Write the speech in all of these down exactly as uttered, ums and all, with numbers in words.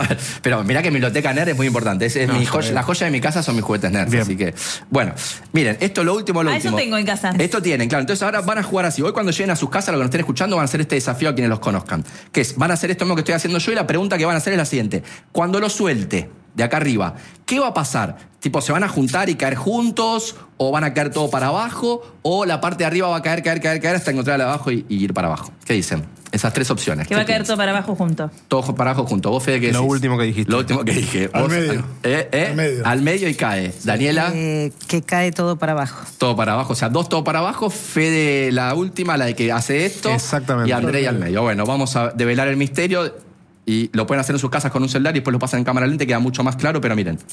Pero mirá que mi biblioteca nerd es muy importante. Es, es no, mi joya, la joya de mi casa son mis juguetes nerds. Bien. Así que, bueno, miren, esto lo último, lo ah, último. Eso tengo en casa. Esto tienen, claro. Entonces ahora van a jugar así. Hoy cuando lleguen a sus casas, lo que nos estén escuchando, van a hacer este desafío a quienes los conozcan. Que es, van a hacer esto mismo que estoy haciendo yo y la pregunta que van a hacer es la siguiente. Cuando lo suelte de acá arriba, ¿qué va a pasar? Tipo, ¿se van a juntar y caer juntos? ¿O van a caer todo para abajo? ¿O la parte de arriba va a caer, caer, caer, caer hasta encontrar la de abajo y, y ir para abajo? ¿Qué dicen? Esas tres opciones. Que va a caer todo para abajo junto. Todo para abajo junto. ¿Vos, Fede, qué decís? Lo último que dijiste. Lo último que dije. Al ¿Vos? medio. ¿Eh? ¿Eh? Al medio. Al medio y cae. Daniela. Eh, que cae todo para abajo. Todo para abajo. O sea, dos todo para abajo. Fede, la última, la de que hace esto. Exactamente. Y André al medio. Bueno, vamos a develar el misterio. Y lo pueden hacer en sus casas con un celular y después lo pasan en cámara lenta, queda mucho más claro, pero miren.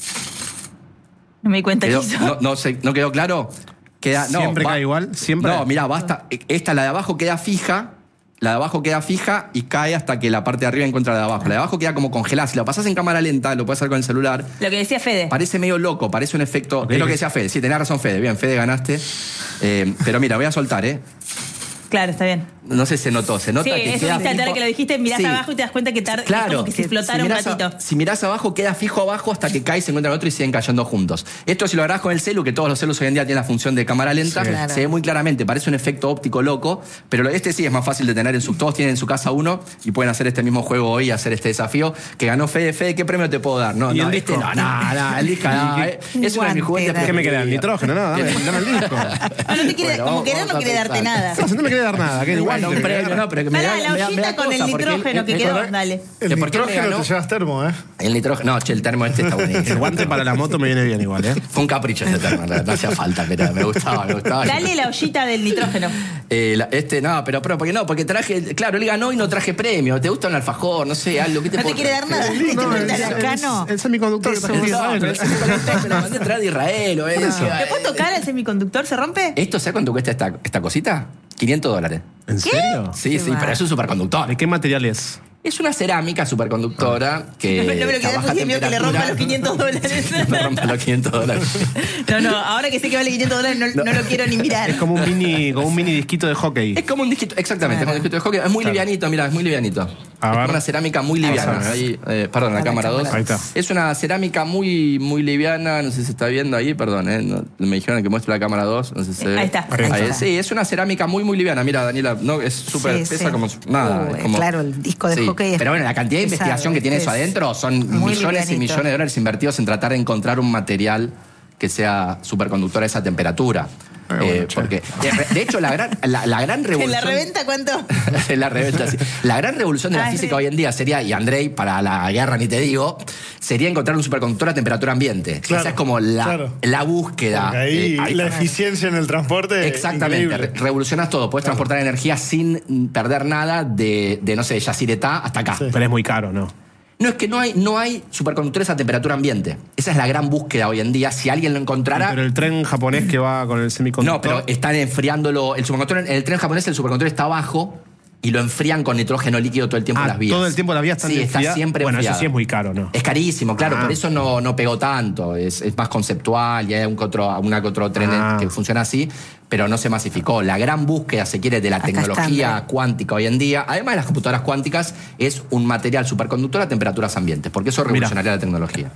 No me di cuenta quedó, que hizo. No, no, se, ¿No quedó claro? Queda, no, ¿Siempre va, cae igual? ¿Siempre? No, mirá, basta. Esta, la de abajo, queda fija. La de abajo queda fija y cae hasta que la parte de arriba encuentra la de abajo. La de abajo queda como congelada. Si lo pasás en cámara lenta, lo puedes hacer con el celular. Lo que decía Fede. Parece medio loco, parece un efecto... Okay. Es lo que decía Fede. Sí, tenés razón, Fede. Bien, Fede, ganaste. Eh, pero mira, voy a soltar, ¿eh? Claro, está bien. No sé si se notó. Se nota sí, que eso queda viste, fijo. ahora que lo dijiste, mirás Sí. abajo y te das cuenta que, tar Claro, como que se explotaron si un mirás ratito. A, si mirás abajo, queda fijo abajo hasta que cae, se encuentran otro y siguen cayendo juntos. Esto si lo grabás con el celu, que todos los celus hoy en día tienen la función de cámara lenta, sí, claro. se ve muy claramente, parece un efecto óptico loco, pero este sí es más fácil de tener en su... Todos tienen en su casa uno y pueden hacer este mismo juego hoy, hacer este desafío que ganó Fede. Fede, ¿qué premio te puedo dar? No, ¿Y no, el este disco? no, no, no, el disco no. eh, Es uno de mis juguetes. ¿Qué me queda? ¿El nitrógeno? Nada, dame, dame el disco. No, no te quiere, Bueno, como que vamos no a quiere darte pensar. nada. No, no me quiere dar nada. ¿Qué? Igual, un premio, no, pero que me Pará, da, la me da, me ollita da con cosa, el porque nitrógeno que me quedó, acordé- dale. El ¿Por qué me nitrógeno ganó? te llevas termo, ¿eh? El nitrógeno... No, che, el termo este está El buenísimo. guante para la moto me viene bien igual, ¿eh? Fue un capricho ese termo, no hacía falta, pero me gustaba, me gustaba. Dale la ollita del nitrógeno. Eh, la- este, no, pero, pero, porque no, porque traje, claro, él ganó y no traje premio. ¿Te gusta un alfajor? No sé, algo que te No te puedo quiere dar traer? nada. No, Te el, quiere dar el, acá, el, no. el semiconductor que trajiste de No, pero Israel. el semiconductor me lo mandé a traer de Israel. o es- ¿Le puedo tocar al semiconductor? ¿Se rompe? ¿Esto sabe cuánto cuesta esta, esta cosita? quinientos dólares. ¿En serio? Sí, sí, pero es un superconductor. ¿De qué material es? Es una cerámica superconductora que. No me, no me lo que a quedé baja porque miedo que le rompa temperatura- los quinientos dólares. No rompa los quinientos dólares. No, no, ahora que sé que vale quinientos dólares no, no lo quiero ni mirar. Es como un mini, como un mini disquito de hockey. Es como un disquito, exactamente, Claro. es como un disquito de hockey. Es muy Claro. livianito, mira, es muy livianito. A es ver. una cerámica muy liviana. Vamos a ver. Ahí, eh, perdón, la A la cámara dos. cámara. Ahí está. Es una cerámica muy, muy liviana, no sé si se está viendo ahí, perdón, eh, no- me dijeron que muestre la cámara dos, no sé si se ve. Ahí está. Ahí, Ahí está. sí, es una cerámica muy, muy liviana. Mira, Daniela, no, es súper, Sí, pesa sí. como nada. Uh, es como- claro, el disco de Sí, hockey es pero bueno, la cantidad de pesado, investigación que tiene es eso adentro son muy millones y livianito. millones de dólares invertidos en tratar de encontrar un material que sea superconductor a esa temperatura. Eh, bueno, Eh, che. porque, de, de hecho, la gran, la, la gran ¿En revolución... la reventa cuánto? En la reventa, sí. La gran revolución de la Ay, física sí. hoy en día sería, y Andrei, para la guerra ni te digo, sería encontrar un superconductor a temperatura ambiente. Claro, Esa es como la, claro. la búsqueda. Porque ahí Eh, ahí- la eficiencia en el transporte. Exactamente, increíble. re- revolucionas todo. Puedes transportar energía sin perder nada de, de no sé, Yacyretá hasta acá. Sí. Pero es muy caro, ¿no? No, es que no hay, no hay superconductores a temperatura ambiente. Esa es la gran búsqueda hoy en día. Si alguien lo encontrara... Pero el tren japonés que va con el semiconductor. No, pero están enfriándolo. El superconductor, en el tren japonés, el superconductor está abajo y lo enfrían con nitrógeno líquido todo el tiempo Ah, en las vías. todo el tiempo las vías están Sí, está enfriadas. siempre Bueno, eso enfriado. sí es muy caro, ¿no? Es carísimo, claro, Ah. por eso no, no pegó tanto. Es, es más conceptual y hay un que otro, una que otro tren Ah. que funciona así, pero no se masificó. La gran búsqueda, se quiere, de la Acá tecnología están, ¿eh? cuántica hoy en día, además de las computadoras cuánticas, es un material superconductor a temperaturas ambientes, porque eso revolucionaría la tecnología.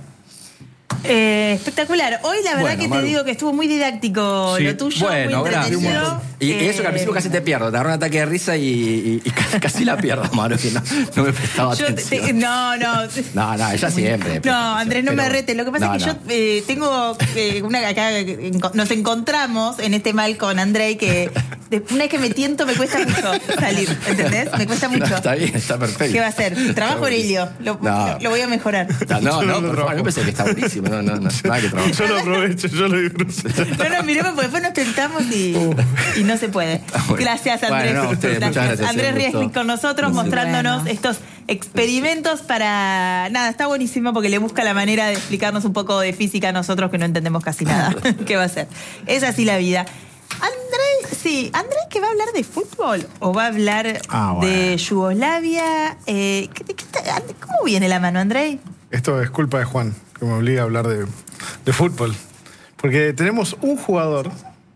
Eh, espectacular. Hoy la verdad Bueno, que Maru. te digo que estuvo muy didáctico Sí. lo tuyo, Bueno, muy gracias. entretenido. Y Eh, eso que al principio casi te pierdo, te agarró un ataque de risa y, y- y casi, casi la pierdo, Maru, que no, no me prestaba yo te- atención. te- no, no. No, no, ella siempre. No, Andrés, no Pero- me rete. Lo que pasa no, es que no. yo eh, tengo eh, una acá eh, enco- nos encontramos en este mal con Andrei que de- una vez que me tiento me cuesta mucho salir, ¿entendés? Me cuesta mucho. No, está bien, está perfecto. ¿Qué va a hacer? Trabajo en Helio. Lo, No. lo- lo voy a mejorar. No, no, Yo por lo favor, yo pensé que está buenísimo. No, no, no, nada que trabajar. Yo lo aprovecho, yo lo disfruto. No, no, miremos porque después nos tentamos y, y no se puede. bueno. Gracias, Andrés. Bueno, no, ustedes, muchas gracias, Andrés eh, un gusto. Riesling con nosotros Sí. mostrándonos Bueno. estos experimentos para... Nada, está buenísimo porque le busca la manera de explicarnos un poco de física a nosotros que no entendemos casi nada. ¿Qué va a ser? Es así la vida. Andrés, sí, Andrés que va a hablar de fútbol o va a hablar Ah, bueno. de Yugoslavia. Eh, ¿qué- qué está- ¿Cómo viene la mano, Andrés? Esto es culpa de Juan, que me obliga a hablar de, de fútbol. Porque tenemos un jugador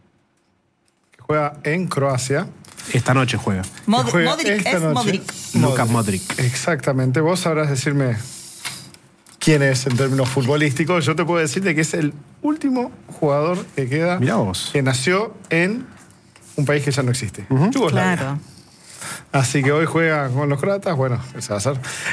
que juega en Croacia. Esta noche juega. Mod- que juega Modric, esta es noche. Modric. Lucas Modric. Exactamente. Vos sabrás decirme quién es en términos futbolísticos. Yo te puedo decirte que es el último jugador que queda Mirá vos. que nació en un país que ya no existe. Uh-huh. Yugoslavia. Claro. Así que hoy juega con los croatas, bueno, eso va a ser.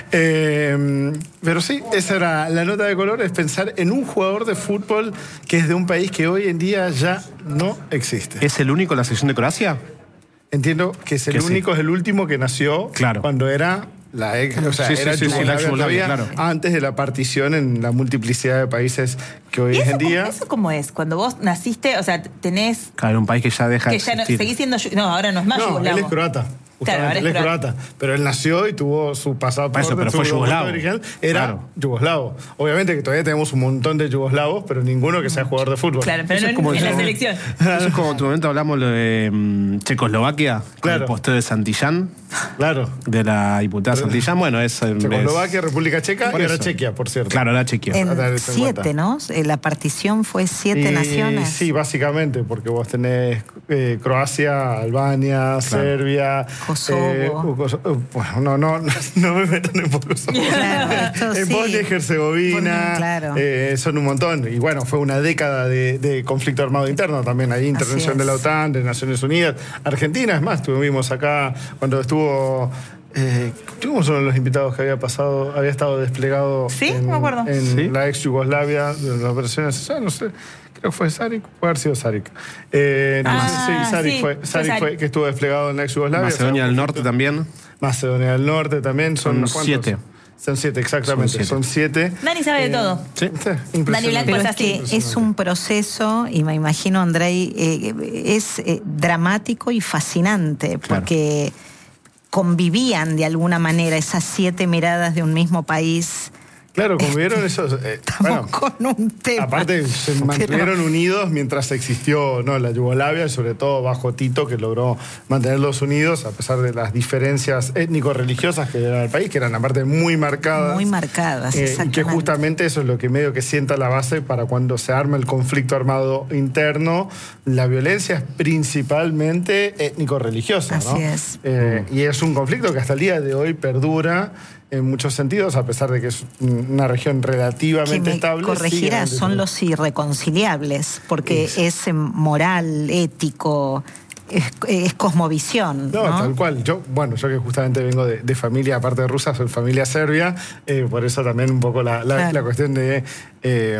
Eh, pero sí, esa era la nota de color, es pensar en un jugador de fútbol que es de un país que hoy en día ya no existe. ¿Es el único en la selección de Croacia? Entiendo que es el Que único, sí. es el último que nació Claro. cuando era la ex, o sea, Sí, sí, era sí, sí, la Yugoslavia Yugoslavia, todavía, claro. antes de la partición en la multiplicidad de países que hoy ¿Y es eso, en día. cómo, eso cómo es? Cuando vos naciste, o sea, tenés... Claro, un país que ya deja Que de ya no, existir. seguís siendo... yu- No, ahora no es más No, él yugoslavo. es croata. Claro, ahora Justamente, es él es croata. croata. Pero él nació y tuvo su pasaporte, Eso, pero su fue documento yugoslavo. original era Claro. yugoslavo. Obviamente que todavía tenemos un montón de yugoslavos, pero ninguno que sea jugador de fútbol. Claro, pero Eso no es en, como en la yo- selección. Eso es como en tu momento hablamos lo de mm, Checoslovaquia, con Claro. el posteo de Santillán, Claro. de la diputada Santillán. Bueno, es... es- Checoslovaquia, República Checa Por y ahora eso. Chequia, por cierto. Claro, era Chequia. En Para tener eso en siete, cuenta. ¿no? Eh, La partición fue siete Y naciones. Sí, básicamente, porque vos tenés eh, Croacia, Albania, Serbia, Kosovo. eh, Kosovo. Bueno, no, no, no, no me metan en Kosovo. Claro, esto En sí. Bosnia y Herzegovina, Porque, claro. eh, son un montón. Y bueno, fue una década de, de conflicto armado interno también. Ahí intervención es. de la OTAN, de Naciones Unidas. Argentina, es más, tuvimos acá cuando estuvo... Eh, tuvimos uno de los invitados que había pasado, había estado desplegado Sí, en, me acuerdo. en Sí. la ex Yugoslavia, de las operaciones, ya no sé, creo que fue Saric, puede haber sido Saric. Eh, no Ah, sé, sí, Saric sí, fue, fue Saric Saric. fue que estuvo desplegado en la ex Yugoslavia. Macedonia o sea, del Norte también. Macedonia del Norte también, son, Son unos cuantos. siete. Son siete, exactamente, Son son siete. Dani sabe de Eh, todo. Sí, sí, Dani impresionante. Blanco Pero es es así. que es un proceso, y me imagino, Andrei, eh, es eh, dramático y fascinante, porque convivían de alguna manera esas siete miradas de un mismo país. Claro, como vieron esos... eh, Estamos bueno, con un tema. aparte, se Pero- mantuvieron unidos mientras existió no, la Yugoslavia, y sobre todo bajo Tito, que logró mantenerlos unidos a pesar de las diferencias étnico-religiosas que era el país, que eran aparte muy marcadas. Muy marcadas, Eh, y exactamente. que justamente eso es lo que medio que sienta la base para cuando se arma el conflicto armado interno. La violencia es principalmente étnico-religiosa, ¿no? Así es. Eh, y es un conflicto que hasta el día de hoy perdura en muchos sentidos, a pesar de que es una región Que relativamente me estable. corregirá, sigue- son los irreconciliables, porque Sí. es eh, moral, ético, es, es cosmovisión. No, No, tal cual. Yo, bueno, yo que justamente vengo de, de familia, aparte de rusa, soy familia serbia, eh, por eso también un poco la, la- Claro. la cuestión de, eh,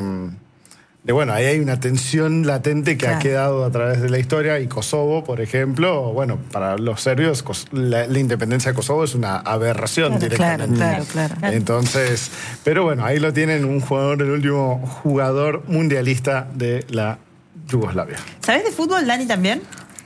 de, bueno, ahí hay una tensión latente que Claro. ha quedado a través de la historia, y Kosovo, por ejemplo, bueno, para los serbios, Kos- la, la independencia de Kosovo es una aberración Claro, directamente. claro, claro, claro. Entonces, pero bueno, ahí lo tienen un jugador, el último jugador mundialista de la Yugoslavia. ¿Sabés de fútbol, Dani, también?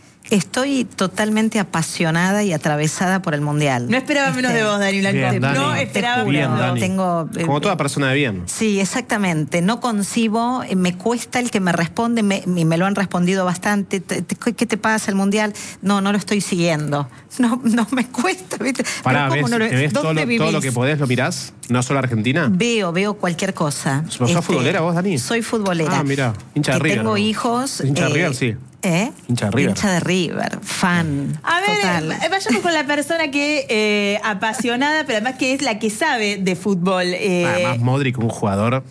Estoy totalmente apasionada y atravesada por el Mundial. No esperaba menos Este, de vos, Dani Blanco. Bien, Dani. No te esperaba juro, Bien, menos. Dani. tengo, eh, Como toda persona de bien. Sí, exactamente. No concibo, eh, me cuesta el que me responde, me, y me lo han respondido bastante. Te- te- ¿Qué te pasa el Mundial? No, no lo estoy siguiendo. No, no me cuesta, ¿viste? Pará, Pero ¿cómo ves, no lo- ¿te ves todo ¿dónde lo, todo lo vivís? que podés, lo mirás? ¿No solo Argentina? Veo, veo cualquier cosa. ¿Sos futbolera vos, Dani? Soy futbolera. Ah, mirá, hincha de Que River, Tengo ¿no? hijos. Hincha de River, sí. ¿Eh? Hincha de River. Hincha de River, fan. A ver, total. eh, vayamos con la persona que eh, apasionada, pero además que es la que sabe de fútbol. eh, Además, Modric, un jugador...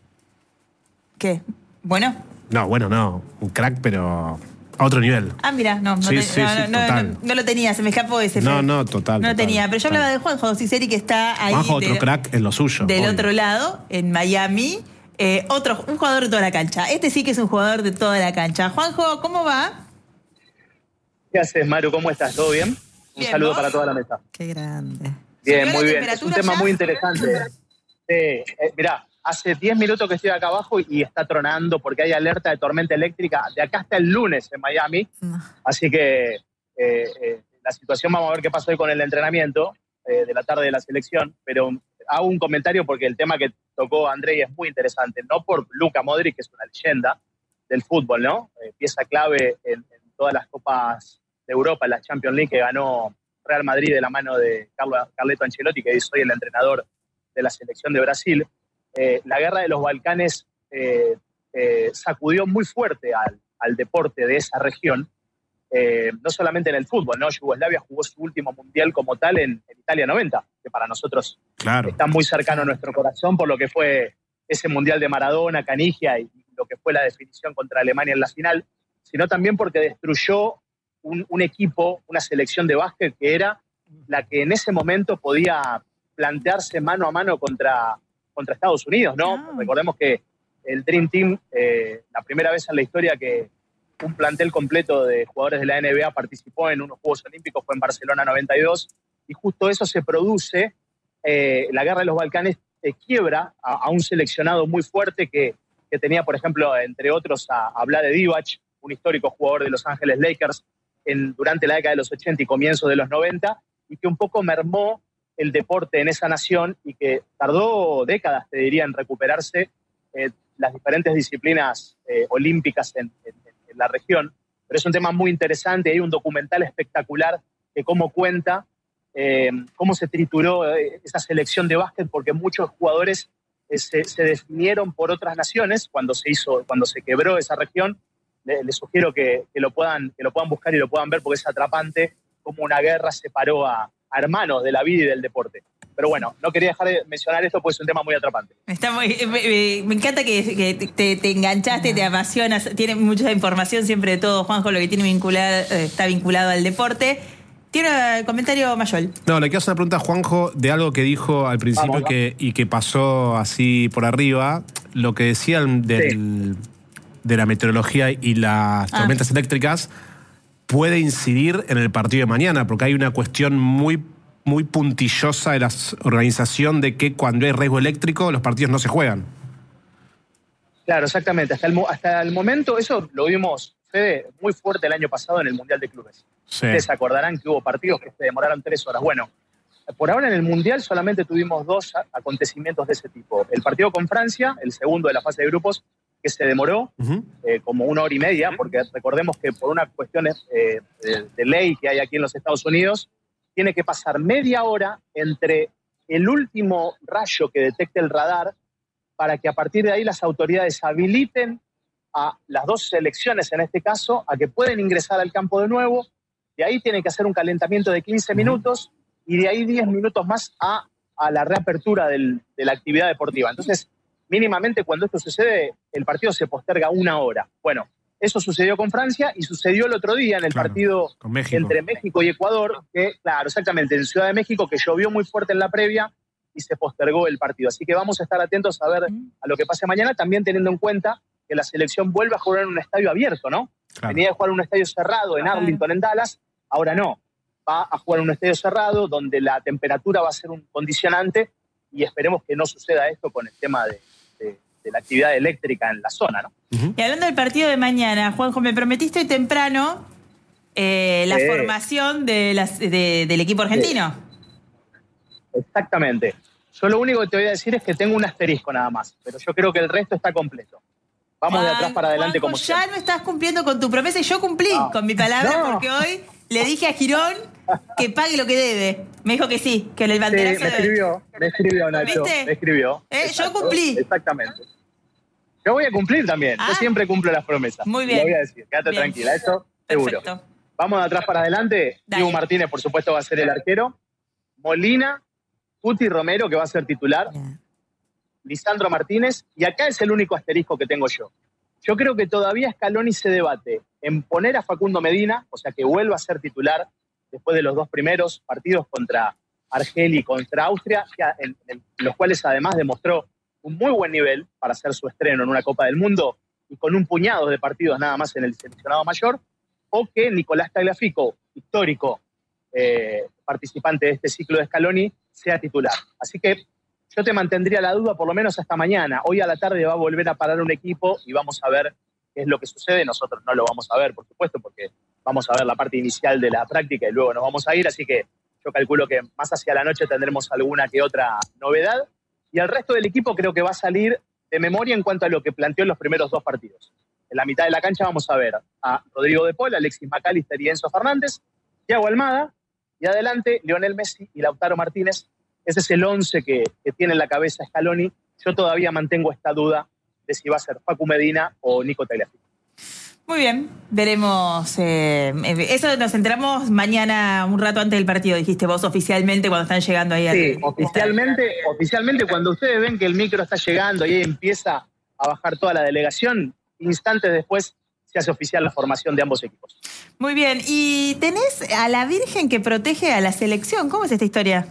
¿Qué? Bueno. No, bueno, no. Un crack, pero a otro nivel. Ah, mira, no, no, Sí, te- sí, no, sí, no, no, total. no, no lo tenía, se me escapó ese. No, Fer. no, total, No lo total, tenía, pero yo total. hablaba de Juanjo Ciceri, que está ahí. Juanjo, otro del- crack en lo suyo. Del obvio. otro lado, en Miami. Eh, otro, un jugador de toda la cancha. Este sí que es un jugador de toda la cancha. Juanjo, ¿cómo va? ¿Qué haces, Maru? ¿Cómo estás? ¿Todo bien? Un Bien, saludo ¿vos? para toda la mesa. Qué grande. Bien, ¿Subió muy la bien. Es un temperatura tema ya? muy interesante. Sí, eh, mirá, hace diez minutos que estoy acá abajo y está tronando porque hay alerta de tormenta eléctrica de acá hasta el lunes en Miami. No. Así que eh, eh, la situación, vamos a ver qué pasó hoy con el entrenamiento eh, de la tarde de la selección. Pero hago un comentario porque el tema que tocó Andrei es muy interesante. No por Luka Modric, que es una leyenda del fútbol, ¿no? Eh, pieza clave en, en todas las copas de Europa, en la Champions League que ganó Real Madrid de la mano de Carlo, Carleto Ancelotti, que soy el entrenador de la selección de Brasil. Eh, la guerra de los Balcanes eh, eh, sacudió muy fuerte al, al deporte de esa región eh, no solamente en el fútbol, ¿no? Yugoslavia jugó su último mundial como tal en, en Italia noventa, que para nosotros claro. está muy cercano a nuestro corazón por lo que fue ese mundial de Maradona, Canigia y lo que fue la definición contra Alemania en la final, sino también porque destruyó un, un equipo, una selección de básquet que era la que en ese momento podía plantearse mano a mano contra, contra Estados Unidos, ¿no? No. Recordemos que el Dream Team, eh, la primera vez en la historia que un plantel completo de jugadores de la N B A participó en unos Juegos Olímpicos fue en Barcelona noventa y dos, y justo eso se produce, eh, la guerra de los Balcanes eh, quiebra a, a un seleccionado muy fuerte que, que tenía, por ejemplo, entre otros a, a Vlade Divac, un histórico jugador de Los Ángeles Lakers en, durante la década de los ochenta y comienzos de los noventa, y que un poco mermó el deporte en esa nación y que tardó décadas, te diría, en recuperarse eh, las diferentes disciplinas eh, olímpicas en, en, en la región. Pero es un tema muy interesante. Hay un documental espectacular de cómo cuenta eh, cómo se trituró eh, esa selección de básquet, porque muchos jugadores eh, se, se definieron por otras naciones cuando se hizo, cuando se quebró esa región. Les le sugiero que, que, lo puedan, que lo puedan buscar y lo puedan ver, porque es atrapante cómo una guerra separó a, a hermanos de la vida y del deporte. Pero bueno, no quería dejar de mencionar esto porque es un tema muy atrapante. Está muy, me, me encanta que, que te, te enganchaste, te apasionas, tiene mucha información siempre de todo, Juanjo, lo que tiene vinculado, está vinculado al deporte. Tiene un comentario, Mayol. No, le quiero hacer una pregunta a Juanjo de algo que dijo al principio Vamos, que, y que pasó así por arriba. Lo que decían del, sí. de la meteorología y las ah. tormentas eléctricas puede incidir en el partido de mañana, porque hay una cuestión muy, muy puntillosa de la organización de que cuando hay riesgo eléctrico los partidos no se juegan. Claro, exactamente. Hasta el, hasta el momento, eso lo vimos, Fede, muy fuerte el año pasado en el Mundial de Clubes. Sí. Ustedes se acordarán que hubo partidos que se demoraron tres horas. Bueno, por ahora en el Mundial solamente tuvimos dos acontecimientos de ese tipo. El partido con Francia, el segundo de la fase de grupos, que se demoró uh-huh. eh, como una hora y media, porque recordemos que por unas cuestiones eh, de, de ley que hay aquí en los Estados Unidos, tiene que pasar media hora entre el último rayo que detecte el radar para que a partir de ahí las autoridades habiliten a las dos selecciones, en este caso, a que pueden ingresar al campo de nuevo. De ahí tienen que hacer un calentamiento de quince minutos y de ahí diez minutos más a, a la reapertura del, de la actividad deportiva. Entonces, mínimamente cuando esto sucede, el partido se posterga una hora. Bueno, eso sucedió con Francia y sucedió el otro día en el claro, partido México. entre México y Ecuador, que, claro, exactamente, en Ciudad de México, que llovió muy fuerte en la previa y se postergó el partido. Así que vamos a estar atentos a ver a lo que pase mañana, también teniendo en cuenta que la selección vuelve a jugar en un estadio abierto, ¿no? Claro. Venía de jugar en un estadio cerrado en Arlington, en Dallas, ahora no. Va a jugar en un estadio cerrado donde la temperatura va a ser un condicionante y esperemos que no suceda esto con el tema de de la actividad eléctrica en la zona, ¿no? Uh-huh. Y hablando del partido de mañana, Juanjo, me prometiste hoy temprano eh, la sí. formación de las, de, del equipo argentino. Sí. Exactamente. Yo lo único que te voy a decir es que tengo un asterisco nada más, pero yo creo que el resto está completo. Vamos Juan, de atrás para adelante Juanjo, como ya siempre. no estás cumpliendo con tu promesa y yo cumplí no. con mi palabra no. porque hoy le dije a Girón que pague lo que debe. Me dijo que sí, que el banderazo... Sí, me escribió, me escribió, Nacho, ¿viste? me escribió. ¿Eh? Yo cumplí. Exactamente. Yo voy a cumplir también. Ah, yo siempre cumplo las promesas. Muy bien. Lo voy a decir, quédate bien. tranquila, eso seguro. Perfecto. Vamos de atrás para adelante. Dale. Diego Martínez, por supuesto, va a ser el arquero. Molina, Cuti Romero, que va a ser titular. Yeah. Lisandro Martínez. Y acá es el único asterisco que tengo yo. Yo creo que todavía Scaloni se debate en poner a Facundo Medina, o sea, que vuelva a ser titular después de los dos primeros partidos contra Argelia y contra Austria, en, en los cuales además demostró un muy buen nivel para hacer su estreno en una Copa del Mundo y con un puñado de partidos nada más en el seleccionado mayor, o que Nicolás Tagliafico, histórico eh, participante de este ciclo de Scaloni, sea titular. Así que yo te mantendría la duda por lo menos hasta mañana. Hoy a la tarde va a volver a parar un equipo y vamos a ver qué es lo que sucede. Nosotros no lo vamos a ver, por supuesto, porque vamos a ver la parte inicial de la práctica y luego nos vamos a ir. Así que yo calculo que más hacia la noche tendremos alguna que otra novedad. Y el resto del equipo creo que va a salir de memoria en cuanto a lo que planteó en los primeros dos partidos. En la mitad de la cancha vamos a ver a Rodrigo de Paul, Alexis McAllister y Enzo Fernández, Thiago Almada, y adelante Lionel Messi y Lautaro Martínez. Ese es el once que, que tiene en la cabeza Scaloni. Yo todavía mantengo esta duda de si va a ser Facu Medina o Nico Tagliafico. Muy bien, veremos. Eh, eso nos enteramos mañana, un rato antes del partido, dijiste vos oficialmente, cuando están llegando ahí. Sí, al, oficialmente, oficialmente cuando ustedes ven que el micro está llegando y ahí empieza a bajar toda la delegación, instantes después se hace oficial la formación de ambos equipos. Muy bien, y tenés a la Virgen que protege a la selección. ¿Cómo es esta historia?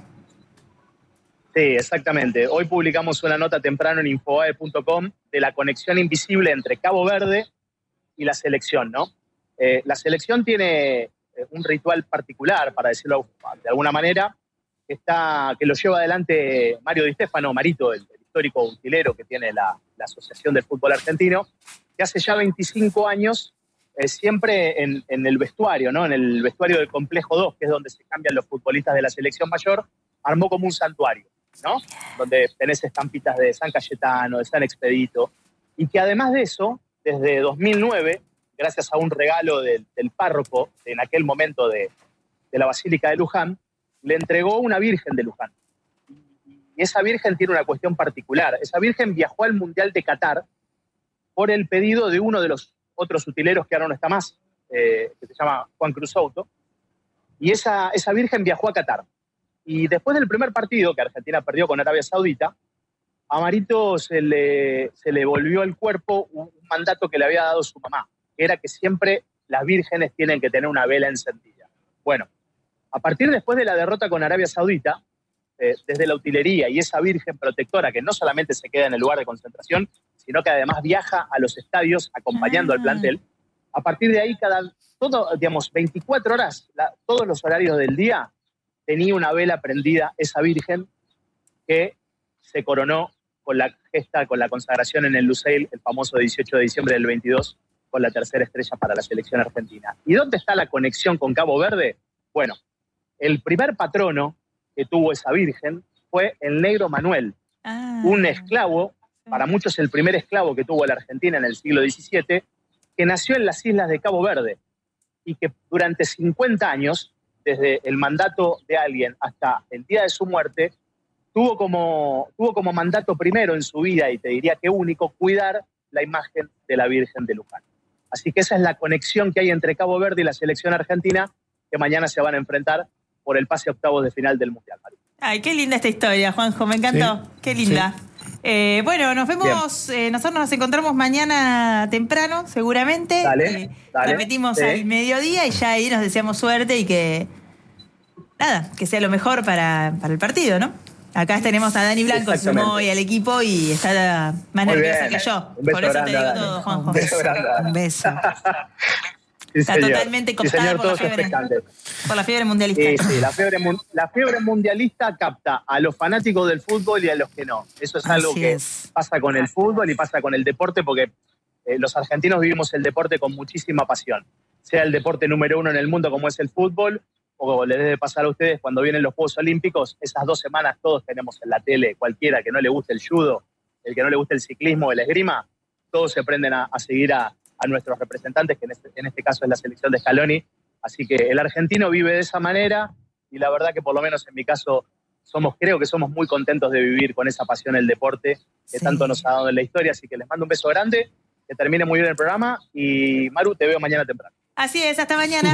Sí, exactamente. Hoy publicamos una nota temprano en infobae punto com de la conexión invisible entre Cabo Verde y la selección, ¿no? Eh, la selección tiene un ritual particular, para decirlo de alguna manera, que, está, que lo lleva adelante Mario Di Stefano, Marito, el, el histórico utilero que tiene la, la Asociación del Fútbol Argentino, que hace ya veinticinco años, eh, siempre en, en el vestuario, ¿no? En el vestuario del Complejo dos, que es donde se cambian los futbolistas de la selección mayor, armó como un santuario, ¿no? Donde tenés estampitas de San Cayetano, de San Expedito, y que además de eso, desde dos mil nueve, gracias a un regalo del, del párroco en aquel momento de, de la Basílica de Luján, le entregó una virgen de Luján. Y esa virgen tiene una cuestión particular. Esa virgen viajó al Mundial de Qatar por el pedido de uno de los otros utileros que ahora no está más, eh, que se llama Juan Cruz Souto, y esa, esa virgen viajó a Qatar. Y después del primer partido que Argentina perdió con Arabia Saudita, a Marito se le, se le volvió al cuerpo un mandato que le había dado su mamá, que era que siempre las vírgenes tienen que tener una vela encendida. Bueno, a partir después de la derrota con Arabia Saudita, eh, desde la utilería y esa virgen protectora que no solamente se queda en el lugar de concentración, sino que además viaja a los estadios acompañando ah. al plantel, a partir de ahí, cada, todo, digamos, veinticuatro horas, la, todos los horarios del día, tenía una vela prendida esa virgen que se coronó con la gesta, con la consagración en el Lusail, el famoso dieciocho de diciembre del veintidós, con la tercera estrella para la selección argentina. ¿Y dónde está la conexión con Cabo Verde? Bueno, el primer patrono que tuvo esa virgen fue el Negro Manuel, ah. un esclavo, para muchos el primer esclavo que tuvo la Argentina en el siglo diecisiete, que nació en las islas de Cabo Verde y que durante cincuenta años, desde el mandato de alguien hasta el día de su muerte, tuvo como, tuvo como mandato primero en su vida, y te diría que único, cuidar la imagen de la Virgen de Luján. Así que esa es la conexión que hay entre Cabo Verde y la selección argentina, que mañana se van a enfrentar por el pase a octavos de final del Mundial. Ay, qué linda esta historia, Juanjo, me encantó. Sí. Qué linda. Sí. Eh, bueno, nos vemos, eh, nosotros nos encontramos mañana temprano, seguramente. Dale, eh, dale. Repetimos sí. al mediodía y ya ahí nos deseamos suerte y que, nada, que sea lo mejor para, para el partido, ¿no? Acá tenemos a Dani Blanco, sumó hoy al equipo y está más Muy nerviosa bien. que yo. Un beso Por eso grande, te digo Dani. todo, Juanjo. Un beso. Un beso. Sí, está señor. totalmente cooptada sí, señor, por la todos fiebre. expectantes. Por la fiebre mundialista. Sí, sí, la fiebre, la fiebre mundialista capta a los fanáticos del fútbol y a los que no. Eso es algo Así que es. pasa con el fútbol y pasa con el deporte, porque eh, los argentinos vivimos el deporte con muchísima pasión. Sea el deporte número uno en el mundo como es el fútbol, o les debe pasar a ustedes cuando vienen los Juegos Olímpicos, esas dos semanas todos tenemos en la tele, cualquiera que no le guste el judo, el que no le guste el ciclismo, el esgrima, todos se prenden a, a seguir a, a nuestros representantes, que en este, en este caso es la selección de Scaloni. Así que el argentino vive de esa manera y la verdad que por lo menos en mi caso somos, creo que somos muy contentos de vivir con esa pasión el deporte que Sí. tanto nos ha dado en la historia. Así que les mando un beso grande, que termine muy bien el programa y Maru, te veo mañana temprano. Así es, hasta mañana.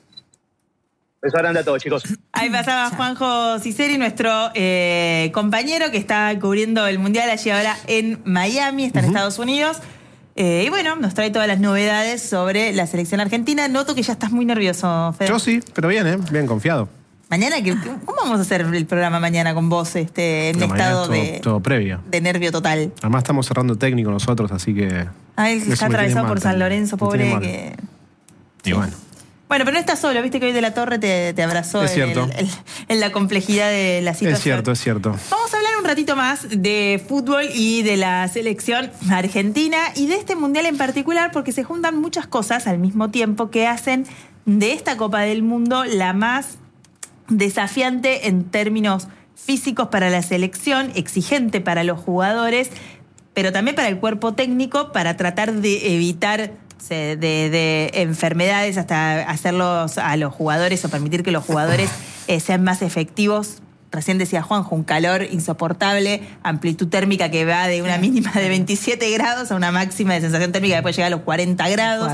Beso grande a todos, chicos. Ahí pasaba Juanjo Ciceri, nuestro eh, compañero que está cubriendo el Mundial allí ahora en Miami, está en uh-huh. Estados Unidos. Eh, y bueno, nos trae todas las novedades sobre la selección argentina. Noto que ya estás muy nervioso, Fede. Yo sí, pero bien, ¿eh? Bien confiado. Mañana, ¿cómo vamos a hacer el programa mañana con vos este, en no, estado todo, de, todo previo. de nervio total? Además estamos cerrando técnico nosotros, así que... Ah, él está atravesado por San Lorenzo, pobre. Que... Y bueno. Bueno, pero no estás solo, viste que hoy De la Torre te, te abrazó es en, el, el, en la complejidad de la situación. Es cierto, es cierto. Vamos a hablar un ratito más de fútbol y de la selección argentina y de este mundial en particular, porque se juntan muchas cosas al mismo tiempo que hacen de esta Copa del Mundo la más desafiante en términos físicos para la selección, exigente para los jugadores, pero también para el cuerpo técnico, para tratar de evitar de, de enfermedades hasta hacerlos a los jugadores o permitir que los jugadores eh, sean más efectivos. Recién decía Juanjo, un calor insoportable, amplitud térmica que va de una mínima de veintisiete grados a una máxima de sensación térmica que puede llegar a los cuarenta grados.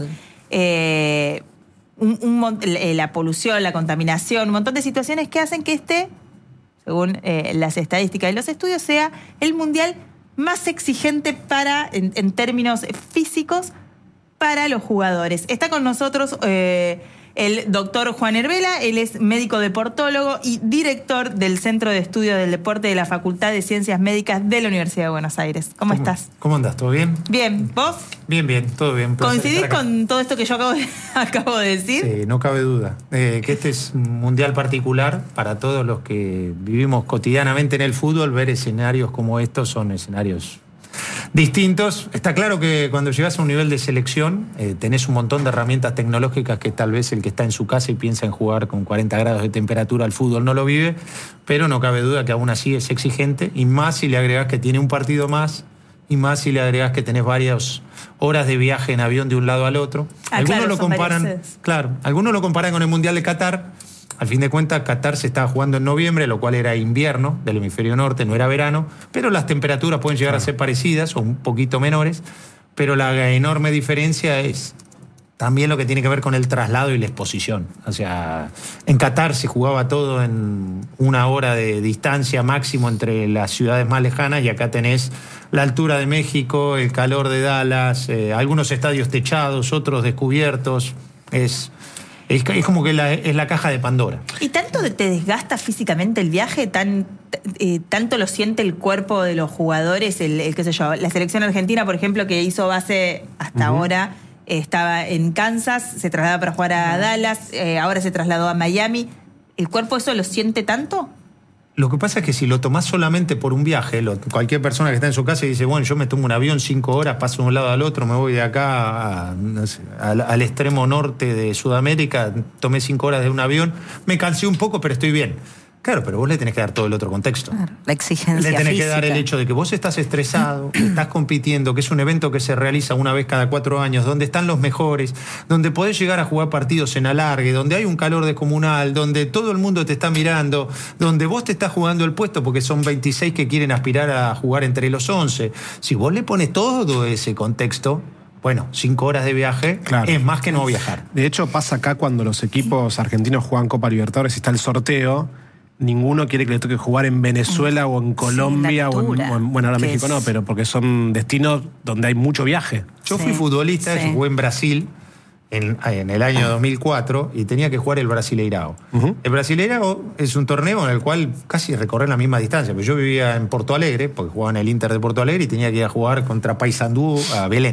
eh, un, un, la polución, la contaminación, un montón de situaciones que hacen que este, según eh, las estadísticas y los estudios, sea el mundial más exigente para, en, en términos físicos para los jugadores. Está con nosotros eh, el doctor Juan Herbela. Él es médico deportólogo y director del Centro de Estudio del Deporte de la Facultad de Ciencias Médicas de la Universidad de Buenos Aires. ¿Cómo, ¿Cómo estás? ¿Cómo andás? ¿Todo bien? Bien. ¿Vos? Bien, bien. Todo bien. ¿Coincidís con todo esto que yo acabo de, acabo de decir? Sí, no cabe duda. Eh, que este es un mundial particular para todos los que vivimos cotidianamente en el fútbol. Ver escenarios como estos son escenarios distintos. Está claro que cuando llegas a un nivel de selección eh, tenés un montón de herramientas tecnológicas que tal vez el que está en su casa y piensa en jugar con cuarenta grados de temperatura al fútbol no lo vive, pero no cabe duda que aún así es exigente, y más si le agregás que tiene un partido más, y más si le agregás que tenés varias horas de viaje en avión de un lado al otro. Ah, algunos claro, lo comparan, varias claro, algunos lo comparan con el Mundial de Qatar. Al fin de cuentas, Qatar se estaba jugando en noviembre, lo cual era invierno del hemisferio norte, no era verano, pero las temperaturas pueden llegar a ser parecidas o un poquito menores, pero la enorme diferencia es también lo que tiene que ver con el traslado y la exposición. O sea, en Qatar se jugaba todo en una hora de distancia máximo entre las ciudades más lejanas, y acá tenés la altura de México, el calor de Dallas, eh, algunos estadios techados, otros descubiertos. Es... Es, es como que la, es la caja de Pandora. ¿Y tanto te desgasta físicamente el viaje? ¿Tan, eh, ¿Tanto lo siente el cuerpo de los jugadores? El, el, qué sé yo, la selección argentina, por ejemplo, que hizo base hasta uh-huh. ahora, eh, estaba en Kansas, se trasladaba para jugar a uh-huh. Dallas, eh, ahora se trasladó a Miami. ¿El cuerpo eso lo siente tanto? Lo que pasa es que si lo tomás solamente por un viaje, lo, cualquier persona que está en su casa y dice, bueno, yo me tomo un avión cinco horas, paso de un lado al otro, me voy de acá a, no sé, al, al extremo norte de Sudamérica, tomé cinco horas de un avión, me cansé un poco, pero estoy bien. Claro, pero vos le tenés que dar todo el otro contexto. Claro, la exigencia Le tenés física. que dar el hecho de que vos estás estresado, que estás compitiendo, que es un evento que se realiza una vez cada cuatro años, donde están los mejores, donde podés llegar a jugar partidos en alargue, donde hay un calor descomunal, donde todo el mundo te está mirando, donde vos te estás jugando el puesto porque son veintiséis que quieren aspirar a jugar entre los once. Si vos le pones todo ese contexto, bueno, cinco horas de viaje claro. es más que no viajar. De hecho, pasa acá cuando los equipos argentinos juegan Copa Libertadores y está el sorteo. Ninguno quiere que le toque jugar en Venezuela o en Colombia sí, o, en, o en... Bueno, ahora México es... no, pero porque son destinos donde hay mucho viaje. Yo sí, fui futbolista, sí. jugué en Brasil en, en el año dos mil cuatro y tenía que jugar el Brasileirao. Uh-huh. El Brasileirao es un torneo en el cual casi recorrer la misma distancia. Pero yo vivía en Porto Alegre, porque jugaba en el Inter de Porto Alegre y tenía que ir a jugar contra Paysandú a Belén.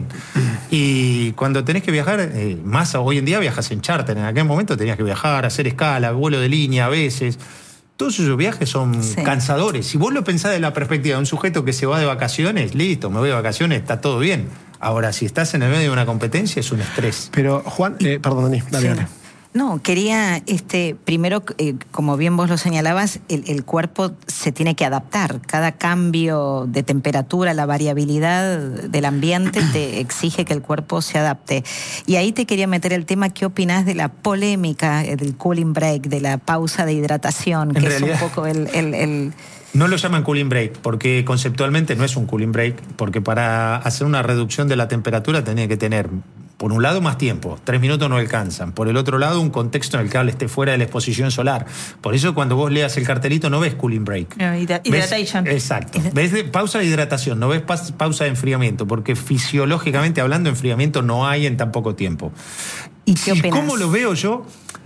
Y cuando tenés que viajar, eh, más hoy en día viajas en charter. En aquel momento tenías que viajar, hacer escala, vuelo de línea a veces... Todos esos viajes son sí. cansadores. Si vos lo pensás de la perspectiva de un sujeto que se va de vacaciones, listo, me voy de vacaciones, está todo bien. Ahora, si estás en el medio de una competencia, es un estrés. Pero, Juan, eh, perdón, Dani, dale, sí. dale. No, quería, este, primero, eh, como bien vos lo señalabas, el, el cuerpo se tiene que adaptar. Cada cambio de temperatura, la variabilidad del ambiente te exige que el cuerpo se adapte. Y ahí te quería meter el tema, ¿qué opinás de la polémica del cooling break, de la pausa de hidratación, que en es realidad... un poco el... el, el No lo llaman cooling break, porque conceptualmente no es un cooling break, porque para hacer una reducción de la temperatura tenía que tener, por un lado, más tiempo, tres minutos no alcanzan, por el otro lado, un contexto en el que esté fuera de la exposición solar. Por eso cuando vos leas el cartelito no ves cooling break. No, hidratation. ¿Ves? Exacto. Ves de pausa de hidratación, no ves pausa de enfriamiento, porque fisiológicamente hablando, enfriamiento no hay en tan poco tiempo. ¿Y qué opinas? ¿Cómo lo veo yo?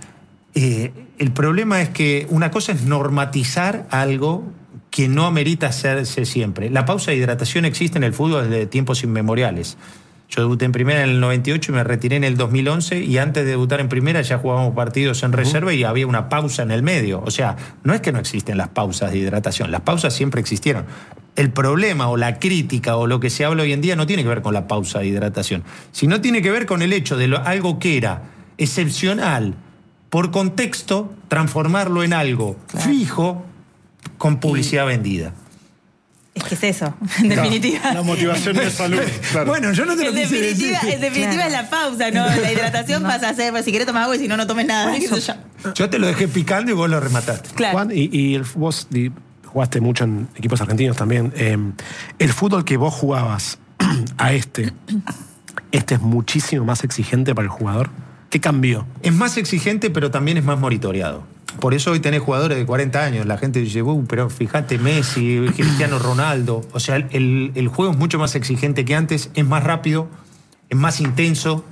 Eh, el problema es que una cosa es normatizar algo que no amerita hacerse siempre. La pausa de hidratación existe en el fútbol desde tiempos inmemoriales. Yo debuté en primera en el noventa y ocho y me retiré en el dos mil once, y antes de debutar en primera ya jugábamos partidos en reserva y había una pausa en el medio. O sea, no es que no existen las pausas de hidratación, las pausas siempre existieron. El problema o la crítica o lo que se habla hoy en día no tiene que ver con la pausa de hidratación, sino tiene que ver con el hecho de lo, algo que era excepcional por contexto, transformarlo en algo claro. fijo con publicidad y... vendida. Es que es eso, en claro, definitiva. La motivación de salud. Claro. Bueno, yo no te lo quise decir. En definitiva claro. es la pausa, ¿no? La hidratación no. pasa a ser, si querés tomar agua y si no, no tomes nada. Yo. yo te lo dejé picando y vos lo remataste. Claro. Juan, y, y el, vos y, jugaste mucho en equipos argentinos también. Eh, el fútbol que vos jugabas a este, este es muchísimo más exigente para el jugador? ¿Qué cambió? Es más exigente, pero también es más monitoreado. Por eso hoy tenés jugadores de cuarenta años. La gente dice, uh, pero fíjate, Messi, Cristiano Ronaldo. O sea, el, el juego es mucho más exigente que antes, es más rápido, es más intenso,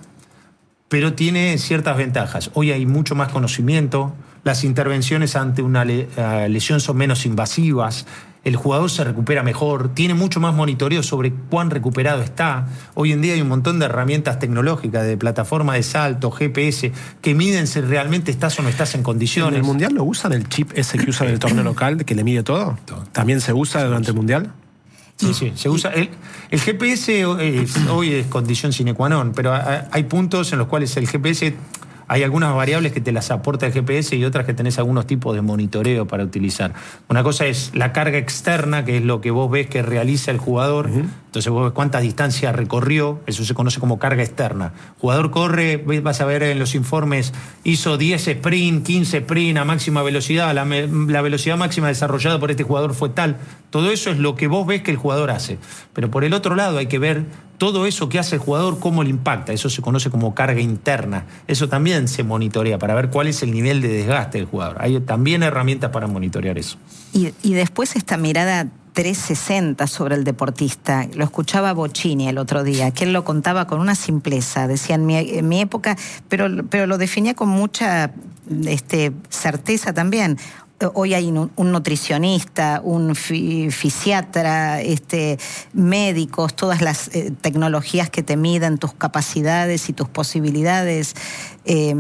pero tiene ciertas ventajas. Hoy hay mucho más conocimiento, las intervenciones ante una lesión son menos invasivas, el jugador se recupera mejor, tiene mucho más monitoreo sobre cuán recuperado está. Hoy en día hay un montón de herramientas tecnológicas, de plataforma de salto, G P S, que miden si realmente estás o no estás en condiciones. ¿En el Mundial lo usan el chip ese que usan en el torneo local, que le mide todo? ¿También se usa durante el Mundial? Sí, sí, se usa. El, el G P S es, hoy es condición sine qua non, pero hay puntos en los cuales el G P S, hay algunas variables que te las aporta el G P S y otras que tenés algunos tipos de monitoreo para utilizar. Una cosa es la carga externa, que es lo que vos ves que realiza el jugador. Uh-huh. Entonces vos ves cuánta distancia recorrió, eso se conoce como carga externa. Jugador corre, vas a ver en los informes, hizo diez sprint, quince sprint a máxima velocidad, la, la velocidad máxima desarrollada por este jugador fue tal. Todo eso es lo que vos ves que el jugador hace. Pero por el otro lado hay que ver todo eso que hace el jugador, cómo le impacta. Eso se conoce como carga interna. Eso también se monitorea para ver cuál es el nivel de desgaste del jugador. Hay también herramientas para monitorear eso. Y, y después esta mirada trescientos sesenta sobre el deportista. Lo escuchaba Bocini el otro día, que él lo contaba con una simpleza. Decía, en mi, en mi época, pero, pero lo definía con mucha este, certeza también. Hoy hay un, un nutricionista, un fi, fisiatra, este, médicos, todas las eh, tecnologías que te miden tus capacidades y tus posibilidades. Eh,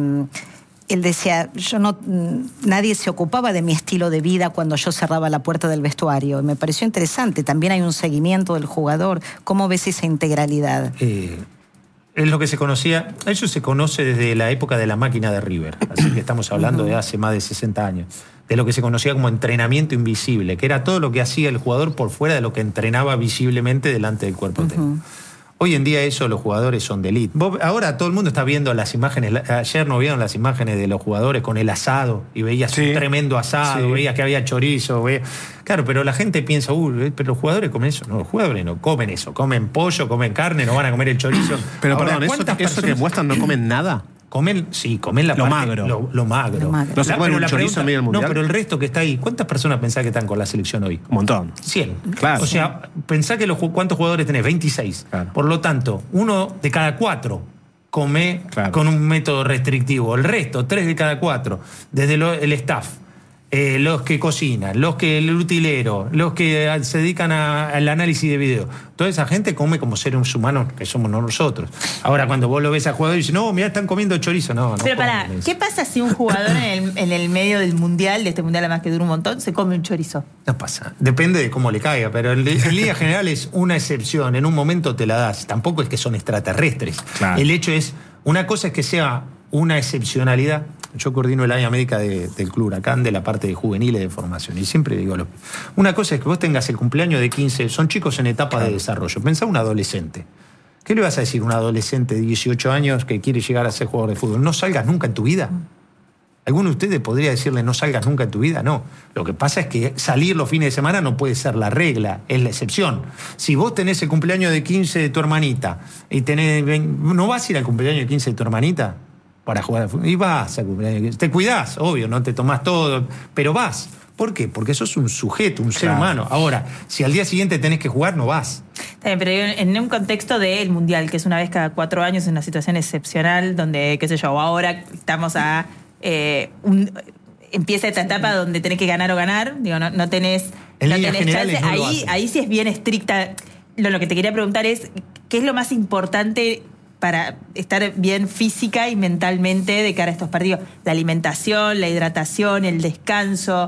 él decía, yo no, nadie se ocupaba de mi estilo de vida cuando yo cerraba la puerta del vestuario. Me pareció interesante. También hay un seguimiento del jugador. ¿Cómo ves esa integralidad? Eh... Es lo que se conocía, eso se conoce desde la época de la máquina de River, así que estamos hablando de hace más de sesenta años, de lo que se conocía como entrenamiento invisible, que era todo lo que hacía el jugador por fuera de lo que entrenaba visiblemente delante del cuerpo técnico. Uh-huh. Hoy en día eso, los jugadores son de elite. Vos, ahora todo el mundo está viendo las imágenes, ayer no vieron las imágenes de los jugadores con el asado, y veías sí. un tremendo asado, sí. veías que había chorizo, veías... Claro, pero la gente piensa, uy, pero los jugadores comen eso. No, los jugadores no comen eso, comen pollo, comen carne, no van a comer el chorizo. Pero ahora, perdón, ¿eso, personas... ¿eso que muestran no comen nada? Comen, sí, comen la lo parte, magro. Lo, lo magro. Lo magro. ¿No se comen un chorizo pregunta, en medio del mundial? No, pero el resto que está ahí, ¿cuántas personas pensás que están con la selección hoy? Un montón. cien. Claro. O sea, pensá que los, ¿cuántos jugadores tenés? veintiséis. Claro. Por lo tanto, uno de cada cuatro come claro. con un método restrictivo. El resto, tres de cada cuatro. Desde lo, el staff, eh, los que cocinan, los que el utilero, los que se dedican a, al análisis de video. Toda esa gente come como seres humanos que somos nosotros. Ahora, cuando vos lo ves a jugador y dices, no, mirá, están comiendo chorizo. No, no. Pero pará, ¿qué pasa si un jugador en el, en el medio del mundial, de este mundial además que dura un montón, se come un chorizo? No pasa. Depende de cómo le caiga, pero en, en línea general es una excepción. En un momento te la das. Tampoco es que son extraterrestres. Claro. El hecho es, una cosa es que sea una excepcionalidad. Yo coordino el área médica de, del Club Huracán, de la parte de juveniles de formación, y siempre digo, lo, una cosa es que vos tengas el cumpleaños de quince, son chicos en etapa claro. de desarrollo. Pensá un adolescente. ¿Qué le vas a decir a un adolescente de dieciocho años que quiere llegar a ser jugador de fútbol? ¿No salgas nunca en tu vida? ¿Alguno de ustedes podría decirle no salgas nunca en tu vida? No. Lo que pasa es que salir los fines de semana no puede ser la regla, es la excepción. Si vos tenés el cumpleaños de quince de tu hermanita y tenés, ¿no vas a ir al cumpleaños de quince de tu hermanita para jugar al fútbol? Y vas al cumpleaños. Te cuidás, obvio, no te tomás todo, pero vas. ¿Por qué? Porque sos un sujeto, un claro. ser humano. Ahora, si al día siguiente tenés que jugar, no vas. También, pero en un contexto del Mundial, que es una vez cada cuatro años, en una situación excepcional, donde, qué sé yo, ahora estamos a... Eh, un, empieza esta etapa donde tenés que ganar o ganar, digo, no, no tenés, no tenés chance. No ahí, ahí sí es bien estricta. Lo, lo que te quería preguntar es, ¿qué es lo más importante para estar bien física y mentalmente de cara a estos partidos? La alimentación, la hidratación, el descanso,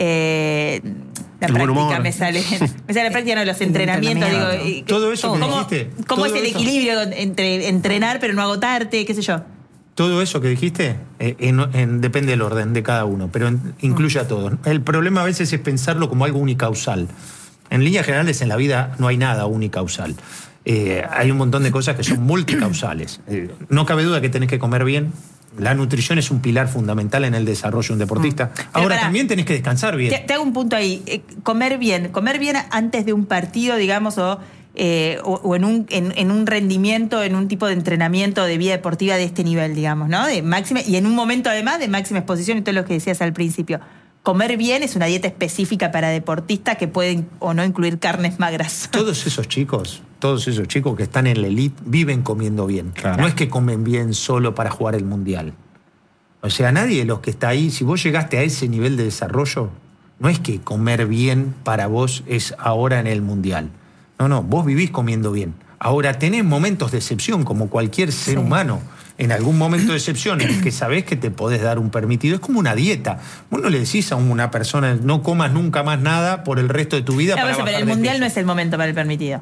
eh, la el práctica, me sale, me sale la práctica, no, los entrenamientos. Digo, todo eso que ¿cómo, dijiste. ¿Cómo es el eso. equilibrio entre entrenar pero no agotarte, qué sé yo? Todo eso que dijiste eh, en, en, depende del orden de cada uno, pero en, incluye a todos. El problema a veces es pensarlo como algo unicausal. En líneas generales, en la vida no hay nada unicausal. Eh, hay un montón de cosas que son multicausales. Eh, no cabe duda que tenés que comer bien. La nutrición es un pilar fundamental en el desarrollo de un deportista. Mm. Ahora, para, también tenés que descansar bien. Te, te hago un punto ahí. Eh, comer bien. Comer bien antes de un partido, digamos, o... eh, o, o en, un, en, en un rendimiento, en un tipo de entrenamiento de vida deportiva de este nivel, digamos, ¿no? De máxima, y en un momento además de máxima exposición, y todo lo que decías al principio. Comer bien es una dieta específica para deportistas que pueden o no incluir carnes magras. Todos esos chicos, todos esos chicos que están en la elite viven comiendo bien. Claro. No es que comen bien solo para jugar el mundial. O sea, nadie de los que está ahí, si vos llegaste a ese nivel de desarrollo, no es que comer bien para vos es ahora en el mundial. No, no, vos vivís comiendo bien. Ahora tenés momentos de excepción, como cualquier ser sí. humano. En algún momento de excepción en el que sabés que te podés dar un permitido. Es como una dieta. Vos no le decís a una persona, no comas nunca más nada por el resto de tu vida. No, para pero bajar el de mundial peso. no es el momento para el permitido.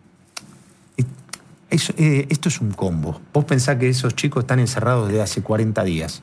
Es, eh, esto es un combo. Vos pensás que esos chicos están encerrados desde hace cuarenta días.